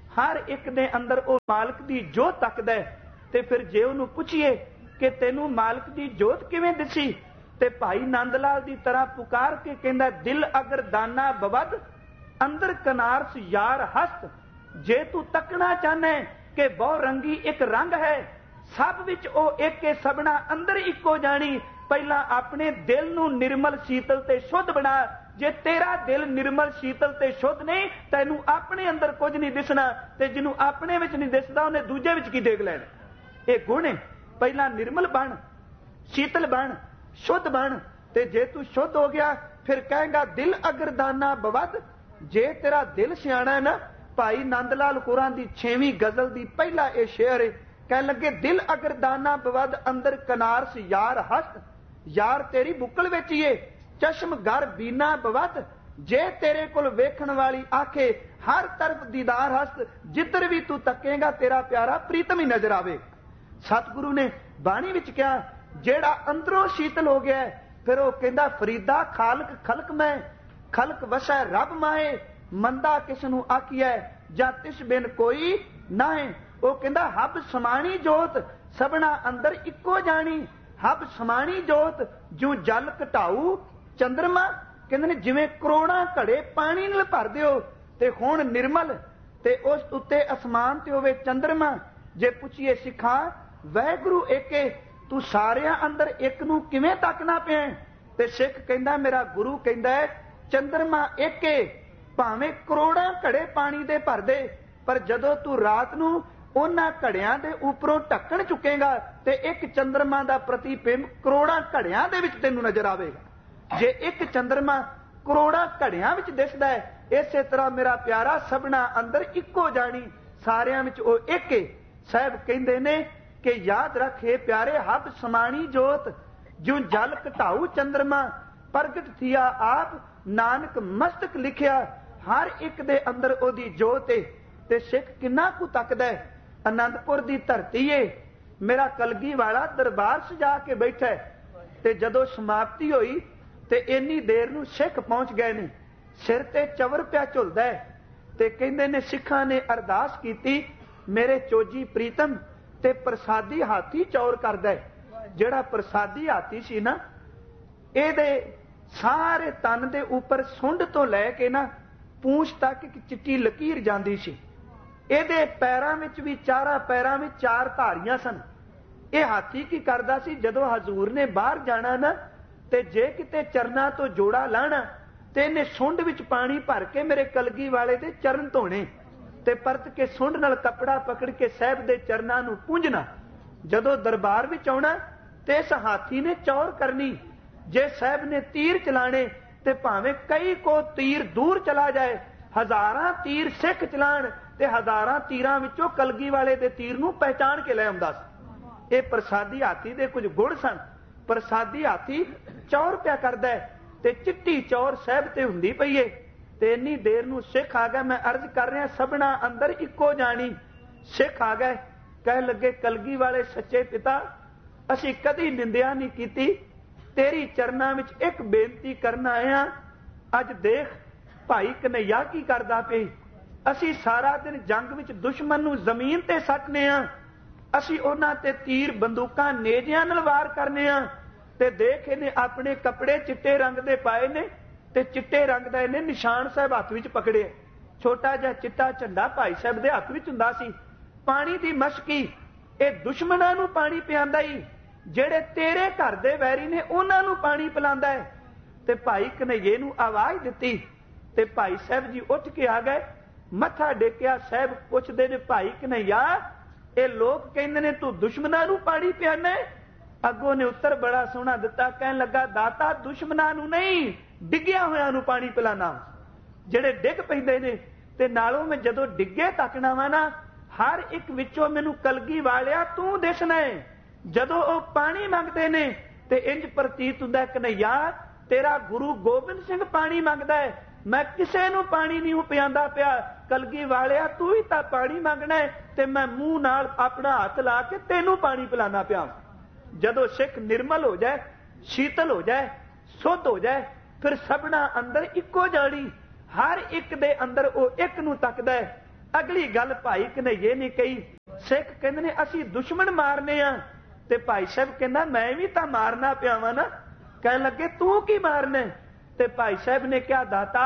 हर एक दे अंदर वो मालक की जोत तकदा है। ते फिर जे उन्होंने पूछिए कि तेनू मालक की जोत किवें दिसी, ते भाई नंद लाल की तरह पुकार के कहंदा दिल अगर दाना बवद अंदर कनारस यार हस्त। जे तू तकना चाहना कि बहु रंगी एक रंग है, सब विच ओ एक के सबना अंदर इको जानी। पहला अपने दिल नू निर्मल शीतल ते शुद्ध बना। जे तेरा दिल निर्मल शीतल ते शुद्ध नहीं, तैनू अपने अंदर कुछ नहीं दिसना, ते जिन्हों अपने विच नहीं दिसदा उन्हें दूजे विच की देख लेना। ये गुण है। पहला निर्मल बन, शीतल बन, शुद्ध बन, ते जे तू शुद्ध हो गया फिर कहेगा दिल अगर दाना बवद। जे तेरा दिल सियाणा है ना, भाई नंद लाल कुरान की 6वीं गजल की पहला यह शेर है, कह लगे दिल अगर दाना बवद अंदर कनारस यार हस्त। यार तेरी बुकल विच ही है, चश्म घर बीना बवद। जे तेरे कोल वेखण वाली आखे हर तरफ दीदार हस्त। जिधर भी तू तकेगा तेरा प्यारा प्रीतम ही नजर आवे। सतगुरु ने बाणी विच कहा जेड़ा अंदरों शीतल हो गया है, फिर वो कहंदा फरीदा खालक खलक मैं, खलक वसै रब माए। मंदा किसनू आखिया जां तिस बिन कोई ना है। वो कहंदा हब समाणी जोत सबना अंदर इको जानी। हब समाणी जोत जो जल घटाऊ चंद्रमा। कहंदे ने जिवें करोड़ां घड़े पानी नाल भर दिओ ते हुण निर्मल ते उस उत्ते आसमान ते होवे चंद्रमा। जे पुछिए सिखा वाहिगुरू एके, तू सारियां अंदर एक नू किवें तकना पिया? ते सिख कहंदा मेरा गुरु कहंदा है चंद्रमा एके, भावें करोड़ां घड़े पानी दे भर दे, पर जदों तू रात नू उन्हां घड़ियां दे उपरों ढक्कन चुकेगा ते एक चंद्रमा दा प्रतिबिंब करोड़ां घड़ियां दे विच तैनूं नजर आवेगा। जे एक चंद्रमा करोड़ां घड़ियां विच दिसदा है, इसे तरह मेरा प्यारा सबना अंदर इको जानी, सारियां विच ओ एक है। साहब कहंदे ने कि याद रखे प्यारे हब समाणी जोत जो जल घटाऊ चंद्रमा। प्रगट थिया आप नानक मस्तक लिखिया, हर एक दे अंदर ओदी जोत है। ते सिख किन्ना कु तकदा है, आनंदपुर दी धरती है, मेरा कलगी वाला दरबार सजा के बैठा है। ते जदों समाप्ति होई ते इन्नी देर नूं सिख पहुंच गए ने, सिर ते चवर पिया झुलदा है। ते कहंदे ने सिखां ने अरदास कीती मेरे चोजी प्रीतम ते प्रसादी हाथी चौर करदा है। जिहड़ा प्रसादी हाथी सी ना, इहदे सारे तन दे उपर सुंड तो लैके ना पूंछ तक एक चिट्टी लकीर जांदी सी। इहदे पैरां विच भी चारां पैरां विच 4 धारियां सन। यह हाथी की करदा सी, जदों हजूर ने बाहर जाना ना ते जे किते चरना तो जोड़ा लाना ते इहने सुंड विच पानी भर के मेरे कलगी वाले दे चरण धोने ते परत के सुंड नाल कपड़ा पकड़ के साहब दे चरनां नूं पूंझना। जदों दरबार विच आउणा ते इस हाथी ने चौर करनी। जे साहब ने तीर चलाने ते भावें कई को तीर दूर चला जाए, हजारां तीर सिख चलाण ते हजारां तीरां विचों कलगी वाले दे तीर नूं पहचान के लै आउंदा सी। ये प्रसादी हाथी दे कुछ गुण सन। प्रसादी हाथी चौर पिया करदा है ते चिट्टी चौर साहब ते हुंदी पई है। ते इन्नी देर नूं सिख आ गया, मैं अर्ज कर रहा सबना अंदर इको जानी। सिख आ गए, कह लगे कलगी वाले सच्चे पिता, असी कदी निंदिया नहीं कीती, तेरी चरना विच एक बेनती करना आया। अज देख भाई कन्हैया की करदा पे, असी सारा दिन जंग विच दुश्मन नूं जमीन ते सटने आ, असी उन्हां ते तीर बंदूकां नेजियां नाल वार करने आ। ते देख इहने अपने कपड़े चिट्टे रंग दे पाए ने ते चिट्टे रंग दा इहने निशान साहब हत्थ विच पकड़े। छोटा जिहा चिट्टा झंडा भाई साहब दे हत्थ विच हुंदा सी। पानी दी मशकी ये दुश्मनां नूं पानी पिआंदा ही, जेड़े तेरे घर दे वैरी ने उन्हां नूं पानी पिलांदा है। ते भाई कन्हैये नूं आवाज़ दित्ती ते भाई साहब जी उठ के आ गए, मत्था टेकिया। साहब पुछदे ने भाई कन्हैया ये लोग कहंदे ने तू दुश्मनां नूं पानी पिआना है? अगों ने उत्तर बड़ा सोहना दिता, कहन लगा दाता दुश्मनां नूं नहीं डिग्गिया होयां नूं पानी पिलाना, जेड़े डिग पैंदे ने। ते नालों मैं जदों डिगे तकना वा ना, हर एक विचों मैनूं कलगी वालिया तू दिसना है। जदों वो पानी मंगदे ने ते इंज प्रतीत हुंदा कन्हैया तेरा गुरु गोबिंद सिंह पानी मंगदा है, मैं किसे नूं पानी नहीं पिआंदा पिया। कलगी वालिया तू ही तां पानी मंगना है ते मैं मूँह नाल अपना हथ ला के तेनूं पानी पिलाना पिया। जदों सिख निर्मल हो जाए, शीतल हो जाए, शुद्ध हो जाए, फिर सबना अंदर इको जानी, हर एक दे अंदर वो एक नूं तकदा है। अगली गल भाई कन्हैये ने कही। सिख कहंदे ने असीं दुश्मन मारने आ, ते भाई साहब कहंदा मैं भी तां मारना पिया वां ना। कहण लगे तू की मारना? ते भाई साहब ने कहा दाता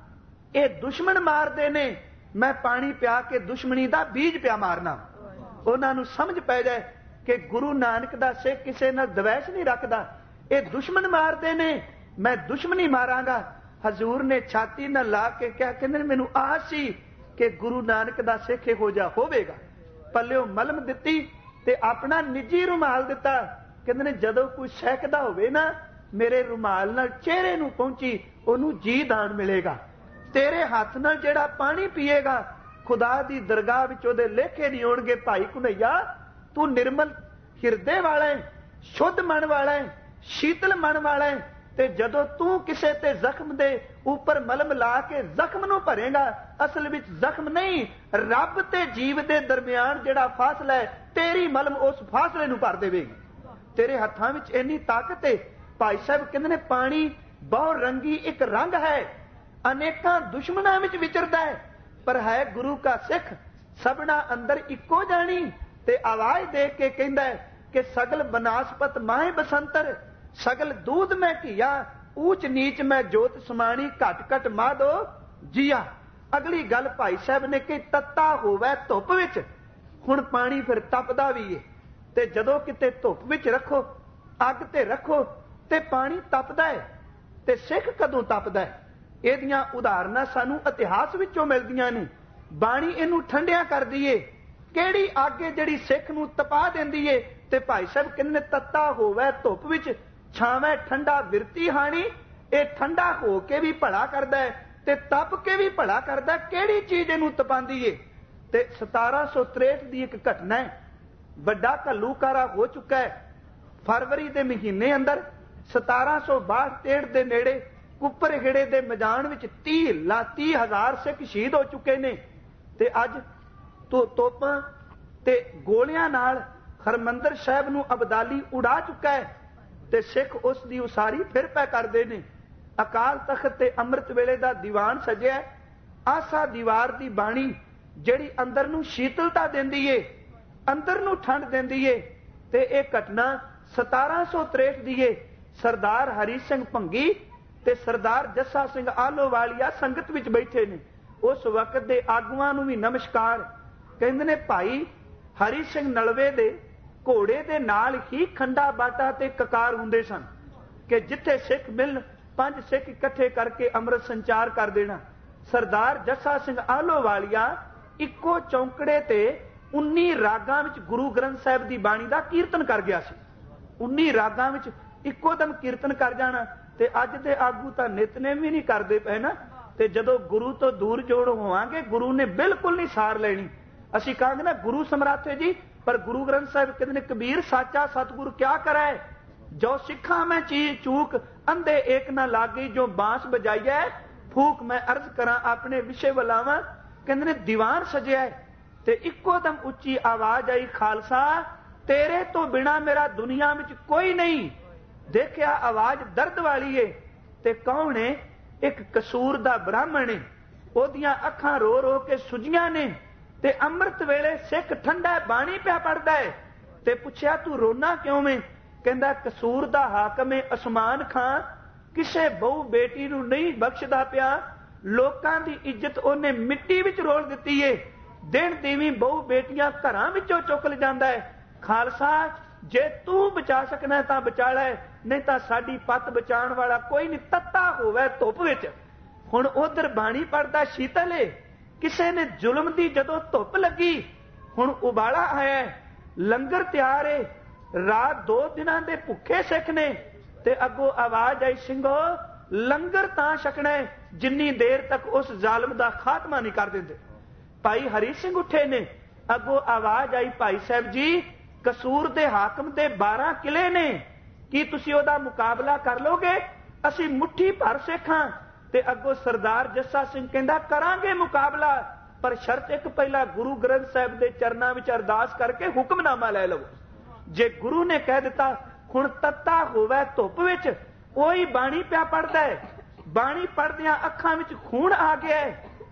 ये दुश्मन मारदे ने, मैं पानी पिया के दुश्मनी दा बीज पिया मारना। उन्हां नूं समझ पै जाए कि गुरु नानक दा सिख किसे नाल द्वेष नहीं रखदा। ये दुश्मन मारदे ने, मैं दुश्मनी मारांगा। हजूर ने छाती न ला के क्या कहंदे मैनूं आस सी कि गुरु नानक दा सिख इहो जिहा होवेगा। पल्लिओ मलम दित्ती ते अपना निजी रुमाल दिता। कहंदे ने जदों कोई सैकदा होवे ना मेरे रुमाल नाल चेहरे नूं पहुंची ओनूं जी दान मिलेगा। तेरे हथ नाल जेड़ा पानी पीएगा खुदा दी दरगाह विच ओहदे लेखे नहीं होणगे। भाई कन्हैया तू निर्मल हिरदे वाला है, शुद्ध मन वाला है, शीतल मन वाला है, ते जदों तू किसे ते जख्म दे उपर मलम ला के जख्म नूं भरेगा, असल विच जख्म नहीं रब ते जीव दे दरमियान जेड़ा फासला है तेरी मलम उस फासले नूं भर देवेगी। तेरे हत्थां विच इन्नी ताकत है। भाई साहब कहंदे ने पानी बहु रंगी एक रंग है, अनेकां दुश्मनां विच विचरदा है, पर है गुरु का सिख सबना अंदर इक्को जानी। ते आवाज दे के कहंदा है कि सगल बनास्पत माहे बसंतर, सगल दूध मैं घिया, ऊच नीच मैं जोत समानी, घट घट माधो जिया। अगली गल भाई साहब ने कि तत्ता होवे धुप विच, हुण पानी फिर तपदा भी है। ते जदों किते धुप विच रखो, अग ते रखो ते पानी तपदा है, ते सिख कदों तपदा है? ਇਹਦੀਆਂ ਉਦਾਹਰਨਾਂ ਸਾਨੂੰ ਇਤਿਹਾਸ ਵਿੱਚੋਂ ਮਿਲਦੀਆਂ ਨੇ। ਬਾਣੀ ਇਹਨੂੰ ਠੰਡਿਆ ਕਰਦੀ ਏ। ਕਿਹੜੀ ਅੱਗ ਏ ਜਿਹੜੀ ਸਿੱਖ ਨੂੰ ਤਪਾ ਦਿੰਦੀ ਏ? ਤੇ ਭਾਈ ਸਾਹਿਬ ਕਹਿੰਦੇ ਤੱਤਾ ਹੋਵੇ ਧੁੱਪ ਵਿੱਚ, ਛਾਵੇਂ ਠੰਡਾ ਵਿਰਤੀ ਹਾਣੀ। ਇਹ ਠੰਡਾ ਹੋ ਕੇ ਵੀ ਭਲਾ ਕਰਦਾ ਹੈ ਤੇ ਤਪ ਕੇ ਵੀ ਭਲਾ ਕਰਦਾ। ਕਿਹੜੀ ਚੀਜ਼ ਇਹਨੂੰ ਤਪਾਉਂਦੀ ਏ? ਤੇ 1763 ਦੀ ਇੱਕ ਘਟਨਾ ਹੈ। ਵੱਡਾ ਘੱਲੂਕਾਰਾ ਹੋ ਚੁੱਕਾ ਹੈ। ਫਰਵਰੀ ਦੇ ਮਹੀਨੇ ਅੰਦਰ 1762 ਦੇ ਨੇੜੇ ਕੁੱਪਰਗਿੜੇ ਦੇ ਮੈਦਾਨ ਵਿੱਚ 30,000 ਸਿੱਖ ਸ਼ਹੀਦ ਹੋ ਚੁੱਕੇ ਨੇ। ਤੇ ਅੱਜ ਤੋਪਾਂ ਤੇ ਗੋਲੀਆਂ ਨਾਲ ਹਰਮੰਦਰ ਸਾਹਿਬ ਨੂੰ ਅਬਦਾਲੀ ਉਡਾ ਚੁੱਕਾ ਹੈ ਤੇ ਸਿੱਖ ਉਸ ਦੀ ਉਸਾਰੀ ਫਿਰ ਪੈ ਕਰਦੇ ਨੇ। ਅਕਾਲ ਤਖਤ ਤੇ ਅੰਮ੍ਰਿਤ ਵੇਲੇ ਦਾ ਦੀਵਾਨ ਸਜਿਆ। ਆਸਾ ਦੀਵਾਰ ਦੀ ਬਾਣੀ ਜਿਹੜੀ ਅੰਦਰ ਨੂੰ ਸ਼ੀਤਲਤਾ ਦਿੰਦੀ ਏ, ਅੰਦਰ ਨੂੰ ਠੰਡ ਦਿੰਦੀ ਏ। ਤੇ ਇਹ ਘਟਨਾ 1763 ਦੀ ਏ। ਸਰਦਾਰ ਹਰੀ ਸਿੰਘ ਭੰਗੀ ਤੇ ਸਰਦਾਰ ਜੱਸਾ ਸਿੰਘ ਆਲੋਵਾਲੀਆ ਸੰਗਤ ਵਿੱਚ ਬੈਠੇ ਨੇ। ਉਸ ਵਕਤ ਦੇ ਆਗੂਆਂ ਨੂੰ ਵੀ ਨਮਸਕਾਰ। ਕਹਿੰਦੇ ਨੇ ਭਾਈ ਹਰੀ ਸਿੰਘ ਨਲਵੇ ਦੇ ਘੋੜੇ ਦੇ ਨਾਲ ਹੀ ਖੰਡਾ ਬਾਟਾ ਤੇ ਕਕਾਰ ਹੁੰਦੇ ਸਨ ਕਿ ਜਿੱਥੇ ਸਿੱਖ ਮਿਲਣ 5 ਸਿੱਖ ਇਕੱਠੇ ਕਰਕੇ ਅੰਮ੍ਰਿਤ ਸੰਚਾਰ ਕਰ ਦੇਣਾ। ਸਰਦਾਰ ਜੱਸਾ ਸਿੰਘ ਆਲੋਵਾਲੀਆ ਇੱਕੋ ਚੌਂਕੜੇ ਤੇ 19 ਰਾਗਾਂ ਵਿੱਚ ਗੁਰੂ ਗ੍ਰੰਥ ਸਾਹਿਬ ਦੀ ਬਾਣੀ ਦਾ ਕੀਰਤਨ ਕਰ ਗਿਆ ਸੀ। 19 ਰਾਗਾਂ ਵਿੱਚ ਇੱਕੋ ਦਮ ਕੀਰਤਨ ਕਰ ਜਾਣਾ। ਤੇ ਅੱਜ ਦੇ ਆਗੂ ਤਾਂ ਨਿਤਨੇਮ ਵੀ ਨਹੀਂ ਕਰਦੇ ਪਏ ਨਾ। ਤੇ ਜਦੋਂ ਗੁਰੂ ਤੋਂ ਦੂਰ ਜੋੜ ਹੋਵਾਂਗੇ ਗੁਰੂ ਨੇ ਬਿਲਕੁਲ ਨਹੀਂ ਸਾਰ ਲੈਣੀ। ਅਸੀਂ ਕਹਾਂਗੇ ਨਾ ਗੁਰੂ ਸਮਰਾਥੇ ਜੀ, ਪਰ ਗੁਰੂ ਗ੍ਰੰਥ ਸਾਹਿਬ ਕਹਿੰਦੇ ਨੇ ਕਬੀਰ ਸਾਚਾ ਸਤਿਗੁਰ ਕਿਆ ਕਰੇ, ਜੋ ਸਿੱਖਾਂ ਮੈਂ ਚੀਜ਼ ਚੂਕ ਅੰਧੇ ਏਕ ਨਾ ਲਾਗੀ, ਜੋ ਬਾਂਸ ਬਜਾਈਐ ਫੂਕ ਮੈਂ ਅਰਜ਼ ਕਰਾਂ ਆਪਣੇ ਵਿਸ਼ੇ ਵਲਾਵਾਂ। ਕਹਿੰਦੇ ਨੇ ਦੀਵਾਨ ਸਜਿਆ ਤੇ ਇੱਕੋ ਦਮ ਉੱਚੀ ਆਵਾਜ਼ ਆਈ, ਖਾਲਸਾ ਤੇਰੇ ਤੋਂ ਬਿਨਾ ਮੇਰਾ ਦੁਨੀਆ ਵਿੱਚ ਕੋਈ ਨਹੀਂ। ਦੇਖਿਆ ਆਵਾਜ਼ ਦਰਦ ਵਾਲੀ ਏ ਤੇ ਕੌਣ ਏ? ਇੱਕ ਕਸੂਰ ਦਾ ਬ੍ਰਾਹਮਣ ਏ। ਉਹਦੀਆਂ ਅੱਖਾਂ ਰੋ ਰੋ ਕੇ ਸੁਜੀਆਂ ਨੇ ਤੇ ਅੰਮ੍ਰਿਤ ਵੇਲੇ ਸਿੱਖ ਠੰਡਾ ਬਾਣੀ ਪਿਆ ਪੜਦਾ ਹੈ। ਤੇ ਪੁੱਛਿਆ ਤੂੰ ਰੋਣਾ ਕਿਉਂ ਵੇਂ? ਕਹਿੰਦਾ ਕਸੂਰ ਦਾ ਹਾਕਮ ਏ ਅਸਮਾਨ ਖਾਂ, ਕਿਸੇ ਬਹੁ ਬੇਟੀ ਨੂੰ ਨਹੀਂ ਬਖਸ਼ਦਾ ਪਿਆ। ਲੋਕਾਂ ਦੀ ਇੱਜ਼ਤ ਉਹਨੇ ਮਿੱਟੀ ਵਿੱਚ ਰੋਲ ਦਿੱਤੀ ਏ। ਦਿਨ ਦੀਵੀਂ ਬਹੁ ਬੇਟੀਆਂ ਘਰਾਂ ਵਿੱਚੋਂ ਚੁੱਕ ਲਿਜਾਂਦਾ ਹੈ। ਖਾਲਸਾ ਜੇ ਤੂੰ ਬਚਾ ਸਕਣਾ ਤਾਂ ਬਚਾ ਲੈ, ਨਹੀਂ ਤਾਂ ਸਾਡੀ ਪੱਤ ਬਚਾਉਣ ਵਾਲਾ ਕੋਈ ਨਹੀਂ। ਤੱਤਾ ਹੋਵੇ ਧੁੱਪ ਵਿੱਚ। ਹੁਣ ਉਧਰ ਬਾਣੀ ਪੜਦਾ ਸ਼ੀਤਲ ਏ, ਕਿਸੇ ਨੇ ਜ਼ੁਲਮ ਦੀ ਜਦੋਂ ਧੁੱਪ ਲੱਗੀ ਹੁਣ ਉਬਾਲਾ ਆਇਆ, ਲੰਗਰ ਤਿਆਰ ਏ, ਰਾਤ 2 ਦਿਨਾਂ ਦੇ ਭੁੱਖੇ ਸਿੱਖ ਨੇ। ਤੇ ਅੱਗੋਂ ਆਵਾਜ਼ ਆਈ, ਸਿੰਘੋ ਲੰਗਰ ਤਾਂ ਛਕਣਾ ਜਿੰਨੀ ਦੇਰ ਤੱਕ ਉਸ ਜ਼ਾਲਮ ਦਾ ਖਾਤਮਾ ਨਹੀਂ ਕਰ ਦਿੰਦੇ। ਭਾਈ ਹਰੀ ਸਿੰਘ ਉੱਠੇ ਨੇ। ਅੱਗੋਂ ਆਵਾਜ਼ ਆਈ, ਭਾਈ ਸਾਹਿਬ ਜੀ ਕਸੂਰ ਦੇ ਹਾਕਮ ਦੇ 12 ਕਿਲੇ ਨੇ, ਕੀ ਤੁਸੀਂ ਉਹਦਾ ਮੁਕਾਬਲਾ ਕਰ ਲੋਗੇ? ਅਸੀਂ ਮੁੱਠੀ ਭਰ ਸਿੱਖਾਂ। ਤੇ ਅੱਗੋਂ ਸਰਦਾਰ ਜੱਸਾ ਸਿੰਘ ਕਹਿੰਦਾ ਕਰਾਂਗੇ ਮੁਕਾਬਲਾ, ਪਰ ਸ਼ਰਤ ਇੱਕ ਪਹਿਲਾਂ ਗੁਰੂ ਗ੍ਰੰਥ ਸਾਹਿਬ ਦੇ ਚਰਨਾਂ ਵਿੱਚ ਅਰਦਾਸ ਕਰਕੇ ਹੁਕਮਨਾਮਾ ਲੈ ਲਵੋ। ਜੇ ਗੁਰੂ ਨੇ ਕਹਿ ਦਿੱਤਾ ਹੁਣ ਤੱਤਾ ਹੋਵੇ ਧੁੱਪ ਵਿੱਚ, ਉਹੀ ਬਾਣੀ ਪਿਆ ਪੜਦਾ ਹੈ। ਬਾਣੀ ਪੜਦਿਆਂ ਅੱਖਾਂ ਵਿੱਚ ਖੂਨ ਆ ਗਿਆ,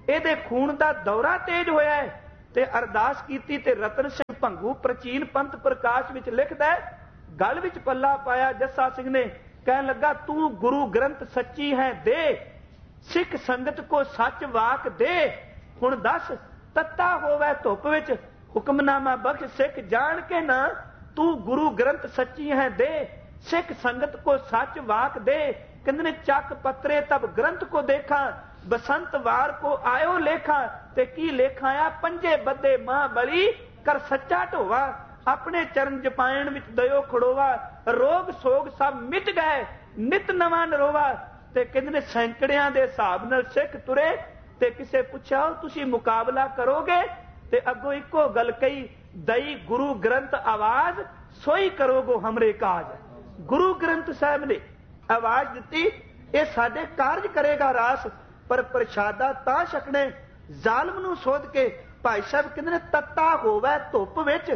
ਇਹਦੇ ਖੂਨ ਦਾ ਦੌਰਾ ਤੇਜ਼ ਹੋਇਆ ਹੈ। ਤੇ ਅਰਦਾਸ ਕੀਤੀ ਤੇ ਰਤਨ ਸਿੰਘ ਭੰਗੂ ਪ੍ਰਾਚੀਨ ਪੰਥ ਪ੍ਰਕਾਸ਼ ਵਿੱਚ ਲਿਖਦਾ, ਗਲ ਵਿੱਚ ਪੱਲਾ ਪਾਇਆ ਜੱਸਾ ਸਿੰਘ ਨੇ, ਕਹਿਣ ਲੱਗਾ ਤੂੰ ਗੁਰੂ ਗ੍ਰੰਥ ਸੱਚੀ ਹੈ ਦੇ, ਸਿੱਖ ਸੰਗਤ ਕੋ ਸੱਚ ਵਾਕ ਦੇ। ਹੁਣ ਦੱਸ ਤੱਤਾ ਹੋਵੇ ਧੁੱਪ ਵਿੱਚ, ਹੁਕਮਨਾਮਾ ਬਖਸ਼ ਸਿੱਖ ਜਾਣ ਕੇ ਨਾ, ਤੂੰ ਗੁਰੂ ਗ੍ਰੰਥ ਸੱਚੀ ਹੈ ਦੇ, ਸਿੱਖ ਸੰਗਤ ਕੋ ਸੱਚ ਵਾਕ ਦੇ। ਕਹਿੰਦੇ ਨੇ ਚੱਕ ਪੱਤਰੇ ਤਬ ਗ੍ਰੰਥ ਕੋ ਦੇਖਾ, ਬਸੰਤ ਵਾਰ ਕੋ ਆਇਓ ਲੇਖਾ। ਤੇ ਕੀ ਲੇਖਾ ਆ, ਪੰਜੇ ਬੱਦੇ ਮਾਂ ਬਲੀ ਕਰ ਸੱਚਾ ਢੋਵਾ, ਆਪਣੇ ਚਰਨ ਜਪਾਇਣ ਵਿੱਚ ਦਇਓ ਖੜੋਵਾ, ਰੋਗ ਸੋਗ ਸਭ ਮਿਟ ਗਏ ਨਿਤ ਨਵਾਂ ਨਰੋਵਾ। ਤੇ ਕਹਿੰਦੇ ਨੇ ਸੈਂਕੜਿਆਂ ਦੇ ਹਿਸਾਬ ਨਾਲ ਸਿੱਖ ਤੁਰੇ। ਤੇ ਕਿਸੇ ਪੁੱਛਿਆ ਤੁਸੀਂ ਮੁਕਾਬਲਾ ਕਰੋਗੇ? ਤੇ ਅੱਗੋਂ ਇੱਕੋ ਗੱਲ ਕਹੀ, ਦਈ ਗੁਰੂ ਗ੍ਰੰਥ ਆਵਾਜ਼ ਸੋਈ ਕਰੋਗੋ ਹਮਰੇ ਕਾਜ। ਗੁਰੂ ਗ੍ਰੰਥ ਸਾਹਿਬ ਨੇ ਆਵਾਜ਼ ਦਿੱਤੀ, ਇਹ ਸਾਡੇ ਕਾਰਜ ਕਰੇਗਾ ਰਾਸ, ਪਰ ਪ੍ਰਸ਼ਾਦਾ ਤਾਂ ਛਕਣੇ ਜ਼ਾਲਮ ਨੂੰ ਸੋਧ ਕੇ। ਭਾਈ ਸਾਹਿਬ ਕਹਿੰਦੇ ਨੇ ਤੱਤਾ ਹੋਵੇ ਧੁੱਪ ਵਿੱਚ,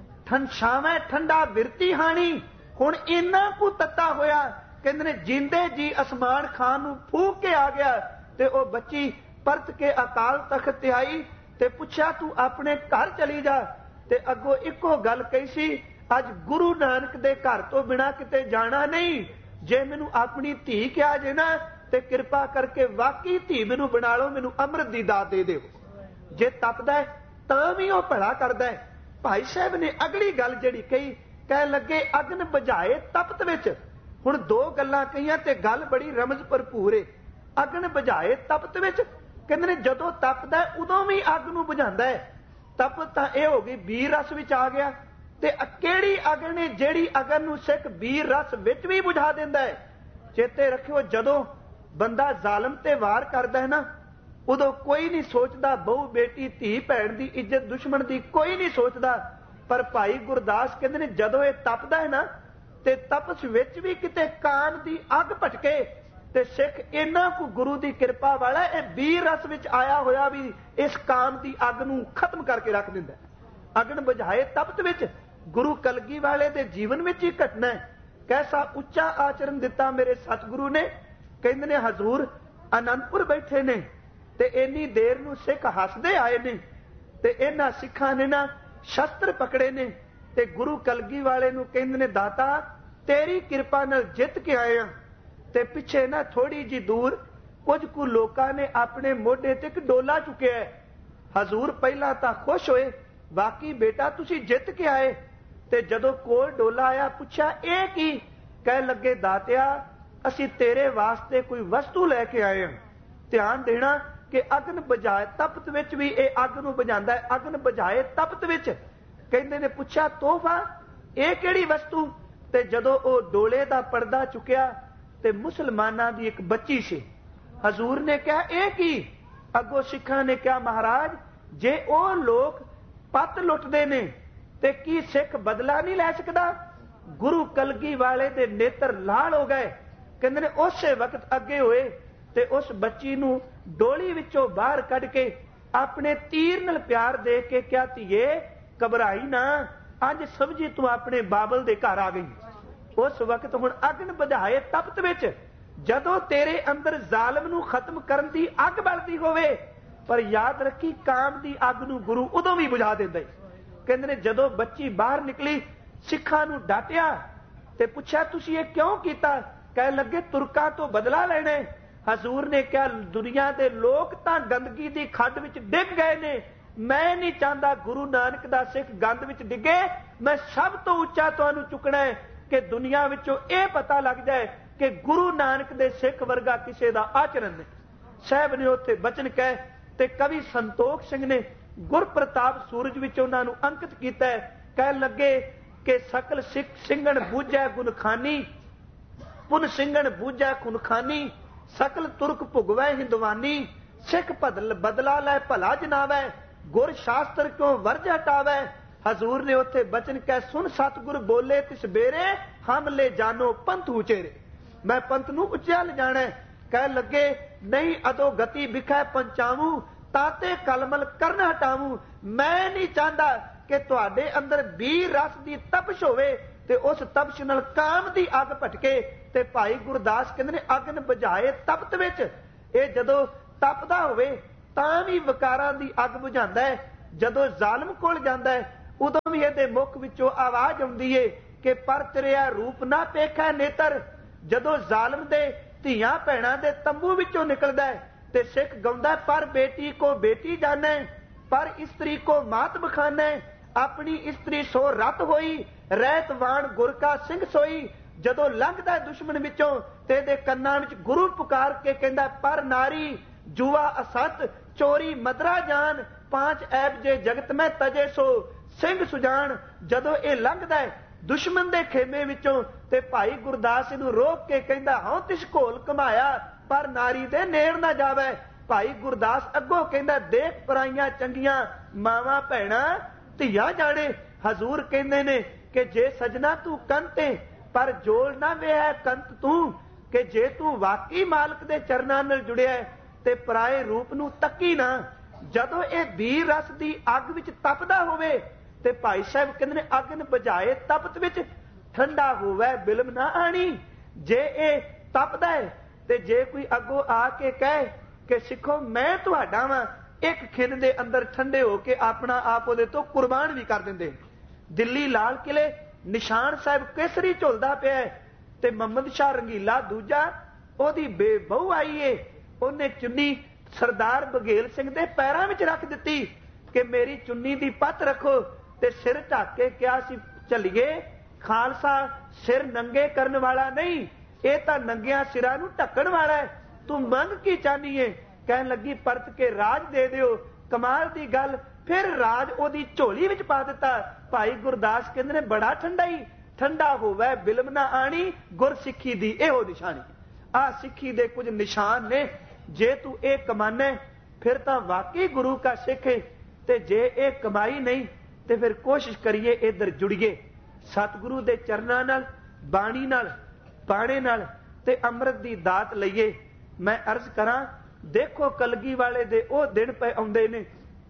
ਛਾਵੇਂ ਠੰਡਾ ਬਿਰਤੀ ਹਾਣੀ। ਹੁਣ ਇੰਨਾ ਕੁ ਤੱਤਾ ਹੋਇਆ, ਕਹਿੰਦੇ ਨੇ ਜਿੰਦੇ ਜੀ ਅਸਮਾਨ ਖਾਨ ਨੂੰ ਫੂਕ ਕੇ ਆ ਗਿਆ। ਤੇ ਉਹ ਬੱਚੀ ਪਰਤ ਕੇ ਅਕਾਲ ਤਖਤ ਤੇ ਆਈ ਤੇ ਪੁੱਛਿਆ ਤੂੰ ਆਪਣੇ ਘਰ ਚਲੀ ਜਾ। ਤੇ ਅੱਗੋਂ ਇੱਕੋ ਗੱਲ ਕਹੀ ਸੀ, ਅੱਜ ਗੁਰੂ ਨਾਨਕ ਦੇ ਘਰ ਤੋਂ ਬਿਨਾਂ ਕਿਤੇ ਜਾਣਾ ਨਹੀਂ। ਜੇ ਮੈਨੂੰ ਆਪਣੀ ਧੀ ਕਿਹਾ ਜੇ ਨਾ ਤੇ ਕਿਰਪਾ ਕਰਕੇ ਵਾਕਈ ਧੀ ਮੈਨੂੰ ਬਣਾ ਲਓ, ਮੈਨੂੰ ਅੰਮ੍ਰਿਤ ਦੀ ਦਾਤ ਦੇ ਦਿਓ। ਜੇ ਤਪਦਾ ਹੈ ਤਾਂ ਵੀ ਉਹ ਭਲਾ ਕਰਦਾ ਹੈ। ਭਾਈ ਸਾਹਿਬ ਨੇ ਅਗਲੀ ਗੱਲ ਜਿਹੜੀ ਕਹੀ, ਕਹਿ ਲੱਗੇ ਅਗਨ ਬੁਝਾਏ ਤਪਤ ਵਿੱਚ। ਹੁਣ ਦੋ ਗੱਲਾਂ ਕਹੀਆਂ ਤੇ ਗੱਲ ਬੜੀ ਰਮਜ਼ ਭਰਪੂਰ ਏ। ਅਗਨ ਬੁਝਾਏ ਤਪਤ ਵਿੱਚ, ਕਹਿੰਦੇ ਨੇ ਜਦੋਂ ਤਪਦਾ ਉਦੋਂ ਵੀ ਅੱਗ ਨੂੰ ਬੁਝਾਉਂਦਾ ਹੈ। ਤਪ ਤਾਂ ਇਹ ਹੋ ਗਈ ਬੀਰ ਰਸ ਵਿੱਚ ਆ ਗਿਆ। ਤੇ ਕਿਹੜੀ ਅਗਨ ਹੈ ਜਿਹੜੀ ਅਗਨ ਨੂੰ ਸਿੱਖ ਬੀਰ ਰਸ ਵਿੱਚ ਵੀ ਬੁਝਾ ਦਿੰਦਾ ਹੈ। ਚੇਤੇ ਰੱਖਿਓ, ਜਦੋਂ ਬੰਦਾ ਜ਼ਾਲਮ ਤੇ ਵਾਰ ਕਰਦਾ ਹੈ ਨਾ, ਉਦੋਂ ਕੋਈ ਨਹੀਂ ਸੋਚਦਾ ਬਹੂ ਬੇਟੀ ਧੀ ਭੈਣ ਦੀ ਇੱਜ਼ਤ ਦੁਸ਼ਮਣ ਦੀ ਕੋਈ ਨਹੀਂ ਸੋਚਦਾ। ਪਰ ਭਾਈ ਗੁਰਦਾਸ ਕਹਿੰਦੇ ਨੇ ਜਦੋਂ ਇਹ ਤਪਦਾ ਹੈ ਨਾ, ਤੇ ਤਪਸ ਵਿੱਚ ਵੀ ਕਿਤੇ ਕਾਮ ਦੀ ਅੱਗ ਭਟਕੇ ਤੇ ਸਿੱਖ ਇਹਨਾਂ ਕੋ ਗੁਰੂ ਦੀ ਕਿਰਪਾ ਵਾਲਾ ਇਹ ਬੀਰ ਰਸ ਵਿੱਚ ਆਇਆ ਹੋਇਆ ਵੀ ਇਸ ਕਾਮ ਦੀ ਅੱਗ ਨੂੰ ਖਤਮ ਕਰਕੇ ਰੱਖ ਦਿੰਦਾ। ਅਗਨ ਬੁਝਾਏ ਤਪਤ ਵਿੱਚ ਗੁਰੂ ਕਲਗੀ ਵਾਲੇ ਦੇ ਜੀਵਨ ਵਿੱਚ ਹੀ ਘਟਨਾ ਹੈ। ਕੈਸਾ ਉੱਚਾ ਆਚਰਨ ਦਿੱਤਾ ਮੇਰੇ ਸਤਿਗੁਰੂ ਨੇ। ਕਹਿੰਦੇ ਨੇ ਹਜ਼ੂਰ ਅਨੰਦਪੁਰ ਬੈਠੇ ਨੇ ਤੇ ਇੰਨੀ ਦੇਰ ਨੂੰ ਸਿੱਖ ਹੱਸਦੇ ਆਏ ਨੇ ਤੇ ਇਹਨਾਂ ਸਿੱਖਾਂ ਨੇ ਨਾ ਸ਼ਸਤਰ ਪਕੜੇ ਨੇ ਤੇ ਗੁਰੂ ਕਲਗੀ ਵਾਲੇ ਨੂੰ ਕਹਿੰਦੇ ਨੇ ਦਾਤਾ ਤੇਰੀ ਕਿਰਪਾ ਨਾਲ ਜਿੱਤ ਕੇ ਆਏ ਆ। ਤੇ ਪਿੱਛੇ ਨਾ ਥੋੜੀ ਜੀ ਦੂਰ ਕੁਝ ਕੁ ਲੋਕਾਂ ਨੇ ਆਪਣੇ ਮੋਢੇ ਤੇ ਇੱਕ ਡੋਲਾ ਚੁੱਕਿਆ। ਹਜ਼ੂਰ ਪਹਿਲਾਂ ਤਾਂ ਖੁਸ਼ ਹੋਏ, ਬਾਕੀ ਬੇਟਾ ਤੁਸੀਂ ਜਿੱਤ ਕੇ ਆਏ। ਤੇ ਜਦੋਂ ਕੋਲ ਡੋਲਾ ਆਇਆ ਪੁੱਛਿਆ ਇਹ ਕੀ? ਕਹਿ ਲੱਗੇ ਦਾਤਿਆ ਅਸੀਂ ਤੇਰੇ ਵਾਸਤੇ ਕੋਈ ਵਸਤੂ ਲੈ ਕੇ ਆਏ ਹਾਂ। ਧਿਆਨ ਦੇਣਾ ਕਿ ਅਗਨ ਬੁਝਾਏ ਤਪਤ ਵਿੱਚ ਵੀ ਇਹ ਅੱਗ ਨੂੰ ਬੁਝਾਉਂਦਾ ਹੈ। ਅਗਨ ਬੁਝਾਏ ਤਪਤ ਵਿੱਚ ਕਹਿੰਦੇ ਨੇ ਪੁੱਛਿਆ ਤੋਹਫਾ ਇਹ ਕਿਹੜੀ ਵਸਤੂ? ਤੇ ਜਦੋਂ ਉਹ ਡੋਲੇ ਦਾ ਪਰਦਾ ਚੁੱਕਿਆ ਤੇ ਮੁਸਲਮਾਨਾਂ ਦੀ ਇੱਕ ਬੱਚੀ ਸੀ। ਹਜ਼ੂਰ ਨੇ ਕਿਹਾ ਇਹ ਕੀ? ਅੱਗੋਂ ਸਿੱਖਾਂ ਨੇ ਕਿਹਾ ਮਹਾਰਾਜ ਜੇ ਉਹ ਲੋਕ ਪੱਤ ਲੁੱਟਦੇ ਨੇ ਤੇ ਕੀ ਸਿੱਖ ਬਦਲਾ ਨਹੀਂ ਲੈ ਸਕਦਾ? ਗੁਰੂ ਕਲਗੀ ਵਾਲੇ ਦੇ ਨੇਤਰ ਲਾਲ ਹੋ ਗਏ। ਕਹਿੰਦੇ ਨੇ ਉਸੇ ਵਕਤ ਅੱਗੇ ਹੋਏ ਤੇ ਉਸ ਬੱਚੀ ਨੂੰ ਡੋਲੀ ਵਿੱਚੋਂ ਬਾਹਰ ਕੱਢ ਕੇ ਆਪਣੇ ਤੀਰ ਨਾਲ ਪਿਆਰ ਦੇ ਕੇ ਕਿਹਾ ਧੀਏ ਘਬਰਾਈ ਨਾ, ਅੱਜ ਸਮਝੀ ਤੂੰ ਆਪਣੇ ਬਾਬਲ ਦੇ ਘਰ ਆ ਗਈ। ਉਸ ਵਕਤ ਹੁਣ ਅਗਨ ਬੁਝਾਏ ਤਪਤ ਵਿੱਚ ਜਦੋਂ ਤੇਰੇ ਅੰਦਰ ਜ਼ਾਲਮ ਨੂੰ ਖਤਮ ਕਰਨ ਦੀ ਅੱਗ ਬਲਦੀ ਹੋਵੇ, ਪਰ ਯਾਦ ਰੱਖੀ ਕਾਮ ਦੀ ਅੱਗ ਨੂੰ ਗੁਰੂ ਉਦੋਂ ਵੀ ਬੁਝਾ ਦਿੰਦਾ। ਕਹਿੰਦੇ ਨੇ ਜਦੋਂ ਬੱਚੀ ਬਾਹਰ ਨਿਕਲੀ ਸਿੱਖਾਂ ਨੂੰ ਡਾਟਿਆ ਤੇ ਪੁੱਛਿਆ ਤੁਸੀਂ ਇਹ ਕਿਉਂ ਕੀਤਾ? ਕਹਿ ਲੱਗੇ ਤੁਰਕਾਂ ਤੋਂ ਬਦਲਾ ਲੈਣਾ। ਹਜ਼ੂਰ ਨੇ ਕਿਹਾ ਦੁਨੀਆ ਦੇ ਲੋਕ ਤਾਂ ਗੰਦਗੀ ਦੀ ਖੱਡ ਵਿੱਚ ਡਿੱਗ ਗਏ ਨੇ, ਮੈਂ ਨਹੀਂ ਚਾਹੁੰਦਾ ਗੁਰੂ ਨਾਨਕ ਦਾ ਸਿੱਖ ਗੰਦ ਵਿੱਚ ਡਿੱਗੇ। ਮੈਂ ਸਭ ਤੋਂ ਉੱਚਾ ਤੁਹਾਨੂੰ ਚੁੱਕਣਾ ਹੈ ਕਿ ਦੁਨੀਆ ਵਿੱਚੋਂ ਇਹ ਪਤਾ ਲੱਗ ਜਾਏ ਕਿ ਗੁਰੂ ਨਾਨਕ ਦੇ ਸਿੱਖ ਵਰਗਾ ਕਿਸੇ ਦਾ ਆਚਰਨ ਨਹੀਂ। ਸਾਹਿਬ ਨੇ ਉੱਥੇ ਬਚਨ ਕਹੇ ਤੇ ਕਵੀ ਸੰਤੋਖ ਸਿੰਘ ਨੇ ਗੁਰਪ੍ਰਤਾਪ ਸੂਰਜ ਵਿੱਚ ਉਹਨਾਂ ਨੂੰ ਅੰਕਿਤ ਕੀਤਾ। ਕਹਿ ਲੱਗੇ ਕਿ ਸਕਲ ਸਿੱਖ ਸਿੰਘਣ ਬੂਝੈ ਗੁਣਖਾਨੀ, ਪੁਨ ਸਿੰਘਣ ਬੂਝੈ ਖੁਨਖਾਨੀ, ਸਕਲ ਤੁਰਕ ਭੁਗਵੈ ਹਿੰਦਵਾਨੀ, ਸਿੱਖ ਬਦਲਾ ਲੈ ਭਲਾ ਜਨਾਵੈ, ਗੁਰ ਸ਼ਾਸਤਰ ਕਿਉਂ ਵਰਜ ਹਟਾਵੈ। ਹਜ਼ੂਰ ਨੇ ਉੱਥੇ ਬਚਨ ਕਹਿ ਸੁਣ ਸਤਿਗੁਰ ਬੋਲੇ ਤਿਸ ਬੇਰੇ, ਹਮ ਲੈ ਜਾਨੋ ਪੰਥ ਉਚੇਰੇ। ਮੈਂ ਪੰਥ ਨੂੰ ਉੱਚਾ ਲਿਜਾਣਾ। ਕਹਿ ਲੱਗੇ ਨਹੀਂ ਅਦੋ ਗਤੀ ਵਿਖੈ ਪੰਚਾਵੂ, ਤਾਤੇ ਕਲਮਲ ਕਰਨ ਹਟਾਵੂ। ਮੈਂ ਨਹੀਂ ਚਾਹੁੰਦਾ ਕਿ ਤੁਹਾਡੇ ਅੰਦਰ ਬੀਰ ਰਸ ਦੀ ਤਪਸ਼ ਹੋਵੇ ਤੇ ਉਸ ਤਪਸ਼ ਨਾਲ ਕਾਮ ਦੀ ਅੱਗ ਭਟਕੇ। ਤੇ ਭਾਈ ਗੁਰਦਾਸ ਕਹਿੰਦੇ ਨੇ ਅਗਨ ਬੁਝਾਏ ਤਪਤ ਵਿੱਚ, ਇਹ ਜਦੋਂ ਤਪਦਾ ਹੋਵੇ ਤਾਂ ਵੀ ਵਿਕਾਰਾਂ ਦੀ ਅੱਗ ਬੁਝਾਉਂਦਾ ਹੈ। ਜਦੋਂ ਜ਼ਾਲਮ ਕੋਲ ਜਾਂਦਾ ਹੈ ਉਦੋਂ ਵੀ ਇਹਦੇ ਮੁੱਖ ਵਿੱਚੋਂ ਆਵਾਜ਼ ਆਉਂਦੀ ਏ ਕਿ ਪਰ ਤੇਰਿਆ ਰੂਪ ਨਾ ਪੇਖੈ ਨੇਤਰ। ਜਦੋਂ ਜ਼ਾਲਮ ਦੇ ਧੀਆਂ ਭੈਣਾਂ ਦੇ ਤੰਬੂ ਵਿੱਚੋਂ ਨਿਕਲਦਾ ਹੈ ਤੇ ਸਿੱਖ ਗਾਉਂਦਾ ਪਰ ਬੇਟੀ ਕੋ ਬੇਟੀ ਜਾਣੈ, ਪਰ ਇਸਤਰੀ ਕੋ ਮਾਤ ਬਖਾਨੈ। ਆਪਣੀ ਇਸਤਰੀ ਸੋ ਰਤ ਹੋਈ, ਰਹਿਤ ਵਾਣ ਗੁਰ ਕਾ ਸਿੰਘ ਸੋਈ। ਜਦੋਂ ਲੰਘਦਾ ਦੁਸ਼ਮਣ ਵਿੱਚੋਂ ਤੇ ਇਹਦੇ ਕੰਨਾਂ ਵਿੱਚ ਗੁਰੂ ਪੁਕਾਰ ਕੇ ਕਹਿੰਦਾ ਪਰ ਨਾਰੀ ਜੂਆ ਅਸਤ ਚੋਰੀ ਮਦਰਾ ਜਾਨ, ਪਾਂਚ ਐਬ ਜੇ ਜਗਤ ਮੈਂ ਤਜੇ ਸੋ ਸਿੰਘ ਸੁਜਾਨ। ਜਦੋਂ ਇਹ ਲੰਘਦਾ ਹੈ ਦੁਸ਼ਮਣ ਦੇ ਖੇਮੇ ਵਿੱਚੋਂ ਤੇ ਭਾਈ ਗੁਰਦਾਸ ਇਹਨੂੰ ਰੋਕ ਕੇ ਕਹਿੰਦਾ ਹਉ ਤਿਸ ਘੋਲ ਕਮਾਇਆ, ਪਰ ਨਾਰੀ ਦੇ ਨੇੜ ਨਾ ਜਾਵੇ। ਭਾਈ ਗੁਰਦਾਸ ਅੱਗੋਂ ਕਹਿੰਦਾ ਦੇਖ ਪਰਾਈਆਂ ਚੰਗੀਆਂ ਮਾਵਾਂ ਭੈਣਾਂ ਧੀਆਂ ਜਾਣੇ। ਹਜ਼ੂਰ ਕਹਿੰਦੇ ਨੇ ਕਿ ਜੇ ਸਜਣਾ ਤੂੰ ਕੰਤੇ ਪਰ ਜੋਲ ਨਾ ਵੇਹੈ ਕੰਤ ਤੂੰ, ਕਿ ਜੇ ਤੂੰ ਵਾਕਈ ਮਾਲਕ ਦੇ ਚਰਨਾਂ ਨਾਲ ਜੁੜਿਆ ਤੇ ਪਰਾਏ ਰੂਪ ਨੂੰ ਤੱਕੀ ਨਾ। ਜਦੋਂ ਇਹ ਵੀਰ ਰਸ ਦੀ ਅੱਗ ਵਿੱਚ ਤਪਦਾ ਹੋਵੇ ਤੇ ਭਾਈ ਸਾਹਿਬ ਕਹਿੰਦੇ ਨੇ ਅਗਨ ਬੁਝਾਏ ਤਪਤ ਵਿੱਚ ਠੰਡਾ ਹੋਵੇ ਬਿਲਮ ਨਾ ਆਣੀ। ਜੇ ਇਹ ਤਪਦਾ ਹੈ ਤੇ ਜੇ ਕੋਈ ਅੱਗੋਂ ਆ ਕੇ ਕਹੇ ਕਿ ਸਿੱਖੋ ਮੈਂ ਤੁਹਾਡਾ ਵਾਂ, ਇੱਕ ਖਿੰਨ ਦੇ ਅੰਦਰ ਠੰਡੇ ਹੋ ਕੇ ਆਪਣਾ ਆਪ ਉਹਦੇ ਤੋਂ ਕੁਰਬਾਨ ਵੀ ਕਰ ਦਿੰਦੇ। ਦਿੱਲੀ ਲਾਲ ਕਿਲੇ ਨਿਸ਼ਾਨ ਸਾਹਿਬ ਕੇਸਰੀ ਝੁਲਦਾ ਪਿਆ ਤੇ ਮੁਹੰਮਦ ਸ਼ਾਹ ਰੰਗੀਲਾ ਦੂਜਾ ਉਹਦੀ ਬੇਬਹੂ ਆਈ ਏ, ਉਹਨੇ ਚੁੰਨੀ ਸਰਦਾਰ ਬਘੇਲ ਸਿੰਘ ਦੇ ਪੈਰਾਂ ਵਿੱਚ ਰੱਖ ਦਿੱਤੀ ਕਿ ਮੇਰੀ ਚੁੰਨੀ ਦੀ ਪੱਤ ਰੱਖੋ, ਤੇ ਸਿਰ ਢੱਕ ਕੇ ਕਿਹਾ ਸੀ ਚੱਲੀਏ। ਖਾਲਸਾ ਸਿਰ ਨੰਗੇ ਕਰਨ ਵਾਲਾ ਨਹੀਂ, ਇਹ ਤਾਂ ਨੰਗਿਆਂ ਸਿਰਾਂ ਨੂੰ ਢੱਕਣ ਵਾਲਾ ਹੈ। ਤੂੰ ਮੰਗ ਕੀ ਚਾਹਨੀ ਏ? ਕਹਿਣ ਲੱਗੀ ਪਰਤ ਕੇ ਰਾਜ ਦੇ ਦਿਓ। ਕਮਾਲ ਦੀ ਗੱਲ, ਫਿਰ ਰਾਜ ਉਹਦੀ ਝੋਲੀ ਵਿੱਚ ਪਾ ਦਿੱਤਾ। ਭਾਈ ਗੁਰਦਾਸ ਕਹਿੰਦੇ ਨੇ ਬੜਾ ਠੰਡਾ ਹੀ ਠੰਡਾ ਹੋਵੇ ਬਿਲਮ ਨਾ ਆਣੀ, ਗੁਰ ਸਿੱਖੀ ਦੀ ਇਹੋ ਨਿਸ਼ਾਨੀ। ਆਹ ਸਿੱਖੀ ਦੇ ਕੁਝ ਨਿਸ਼ਾਨ ਨੇ, ਜੇ ਤੂੰ ਇਹ ਕਮਾਨੇ ਫਿਰ ਤਾਂ ਵਾਕਈ ਗੁਰੂ ਕਾ ਸਿੱਖ ਹੈ, ਤੇ ਜੇ ਇਹ ਕਮਾਈ ਨਹੀਂ ਤੇ ਫਿਰ ਕੋਸ਼ਿਸ਼ ਕਰੀਏ ਇੱਧਰ ਜੁੜੀਏ ਸਤਿਗੁਰੂ ਦੇ ਚਰਨਾਂ ਨਾਲ, ਬਾਣੀ ਨਾਲ, ਬਾਣੇ ਨਾਲ ਤੇ ਅੰਮ੍ਰਿਤ ਦੀ ਦਾਤ ਲਈਏ। ਮੈਂ ਅਰਜ਼ ਕਰਾਂ, ਦੇਖੋ ਕਲਗੀ ਵਾਲੇ ਦੇ ਉਹ ਦਿਨ ਪਏ ਆਉਂਦੇ ਨੇ,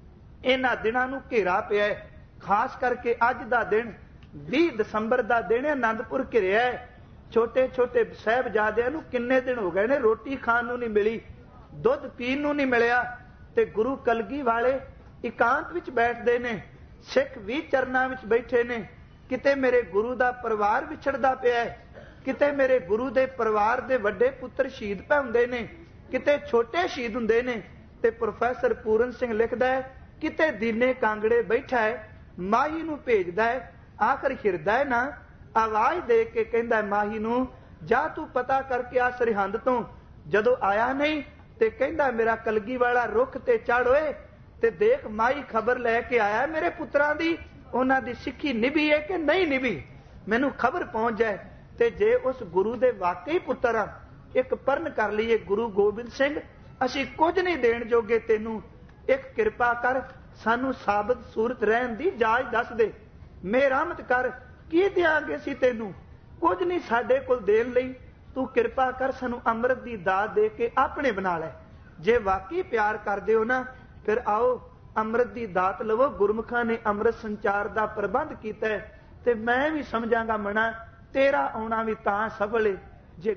ਇਹਨਾਂ ਦਿਨਾਂ ਨੂੰ ਘੇਰਾ ਪਿਆ ਹੈ। ਖਾਸ ਕਰਕੇ ਅੱਜ ਦਾ ਦਿਨ 20 ਦਸੰਬਰ ਦਾ ਦਿਨ ਆਨੰਦਪੁਰ ਘਿਰਿਆ ਹੈ। ਛੋਟੇ ਛੋਟੇ ਸਾਹਿਬਜ਼ਾਦਿਆਂ ਨੂੰ ਕਿੰਨੇ ਦਿਨ ਹੋ ਗਏ ਨੇ ਰੋਟੀ ਖਾਣ ਨੂੰ ਨਹੀਂ ਮਿਲੀ, ਦੁੱਧ ਪੀਣ ਨੂੰ ਨਹੀਂ ਮਿਲਿਆ, ਤੇ ਗੁਰੂ ਕਲਗੀ ਵਾਲੇ ਇਕਾਂਤ ਵਿੱਚ ਬੈਠਦੇ ਨੇ, ਸਿੱਖ ਵੀ ਚਰਨਾਂ ਵਿੱਚ ਬੈਠੇ ਨੇ। ਕਿਤੇ ਮੇਰੇ ਗੁਰੂ ਦਾ ਪਰਿਵਾਰ ਵਿਛੜਦਾ ਪਿਆ, ਕਿਤੇ ਮੇਰੇ ਗੁਰੂ ਦੇ ਪਰਿਵਾਰ ਦੇ ਵੱਡੇ ਪੁੱਤਰ ਸ਼ਹੀਦ ਪੈ ਹੁੰਦੇ ਨੇ, ਕਿਤੇ ਛੋਟੇ ਸ਼ਹੀਦ ਹੁੰਦੇ ਨੇ। ਤੇ ਪ੍ਰੋਫੈਸਰ ਪੂਰਨ ਸਿੰਘ ਲਿਖਦਾ ਹੈ ਕਿਤੇ ਦੀਨੇ ਕਾਂਗੜੇ ਬੈਠਾ ਹੈ, ਮਾਹੀ ਨੂੰ ਭੇਜਦਾ ਹੈ, ਆਖਰ ਹਿਰਦਾ ਹੈ ਨਾ ਆਵਾਜ਼ ਦੇ ਕੇ ਕਹਿੰਦਾ ਮਾਹੀ ਨੂੰ ਜਾ ਤੂੰ ਪਤਾ ਕਰਕੇ ਆ ਸਰਹੰਦ ਤੋਂ। ਜਦੋਂ ਆਇਆ ਨਹੀਂ ਤੇ ਕਹਿੰਦਾ ਮੇਰਾ ਕਲਗੀ ਵਾਲਾ ਰੁੱਖ ਤੇ ਚੜ ਓਏ ਤੇ ਦੇਖ ਮਾਹੀ ਖਬਰ ਲੈ ਕੇ ਆਇਆ ਮੇਰੇ ਪੁੱਤਰਾਂ ਦੀ, ਉਹਨਾਂ ਦੀ ਸਿੱਖੀ ਨਿਭੀ ਹੈ ਕਿ ਨਹੀਂ ਨਿਭੀ, ਮੈਨੂੰ ਖਬਰ ਪਹੁੰਚ ਜਾਏ। ਤੇ ਜੇ ਉਸ ਗੁਰੂ ਦੇ ਵਾਕਈ ਪੁੱਤਰ ਆ, ਇੱਕ ਪਰਨ ਕਰ ਲਈਏ ਗੁਰੂ ਗੋਬਿੰਦ ਸਿੰਘ, ਅਸੀਂ ਕੁਝ ਨਹੀਂ ਦੇਣ ਜੋਗੇ ਤੈਨੂੰ, ਇੱਕ ਕਿਰਪਾ ਕਰ ਸਾਨੂੰ ਸਾਬਤ ਸੂਰਤ ਰਹਿਣ ਦੀ ਜਾਚ ਦੱਸ ਦੇ, ਮਿਹਰਮਤ ਕਰ, ਕੀ ਦਿਆਂਗੇ ਅਸੀਂ ਤੈਨੂੰ, ਕੁਝ ਨਹੀਂ ਸਾਡੇ ਕੋਲ ਦੇਣ ਲਈ, ਤੂੰ ਕਿਰਪਾ ਕਰ ਸਾਨੂੰ ਅੰਮ੍ਰਿਤ ਦੀ ਦਾਤ ਦੇ ਕੇ ਆਪਣੇ ਬਣਾ ਲੈ। ਜੇ ਵਾਕਈ ਪਿਆਰ ਕਰਦੇ ਹੋ ਨਾ ਫਿਰ ਆਓ ਅੰਮ੍ਰਿਤ ਦੀ ਦਾਤ ਲਵੋ। ਗੁਰਮੁਖਾਂ ਨੇ ਅੰਮ੍ਰਿਤ ਸੰਚਾਰ ਦਾ ਪ੍ਰਬੰਧ ਕੀਤਾ ਤੇ ਮੈਂ ਵੀ ਸਮਝਾਂਗਾ ਮਣਾ ਤੇਰਾ ਆਉਣਾ ਵੀ ਤਾਂ ਸਫਲ ਹੈ ਜੇ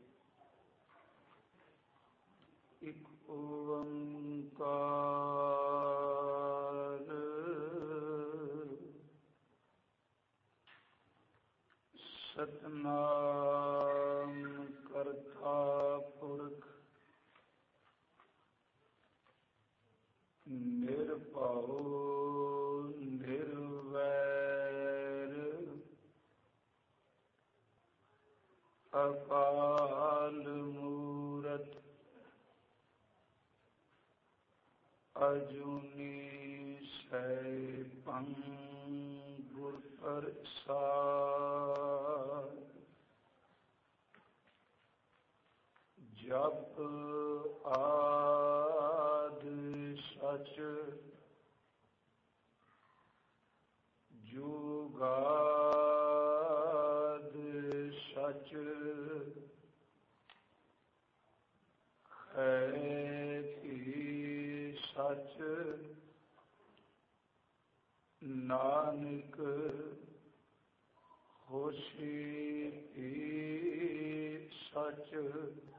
ਇੱਕ ਓੰਕਾਰ ਸਤਿਨਾਮ ਕਰਤਾ ਪੁਰਖ ਨਿਰਭਉ ਨਿਰਵੈਰ ਅਕਾਲ ਮੂਰਤ ਅਜੂਨੀ ਸੈਭੰ ਗੁਰ ਪ੍ਰਸਾਦਿ। ਜਪ ਆਦਿ ਸਚ ਜੁਗਾਦਿ ਸਚ ਹੈ ਭੀ ਸਚ ਨਾਨਕ ਹੋਸੀ ਭੀ ਸਚ।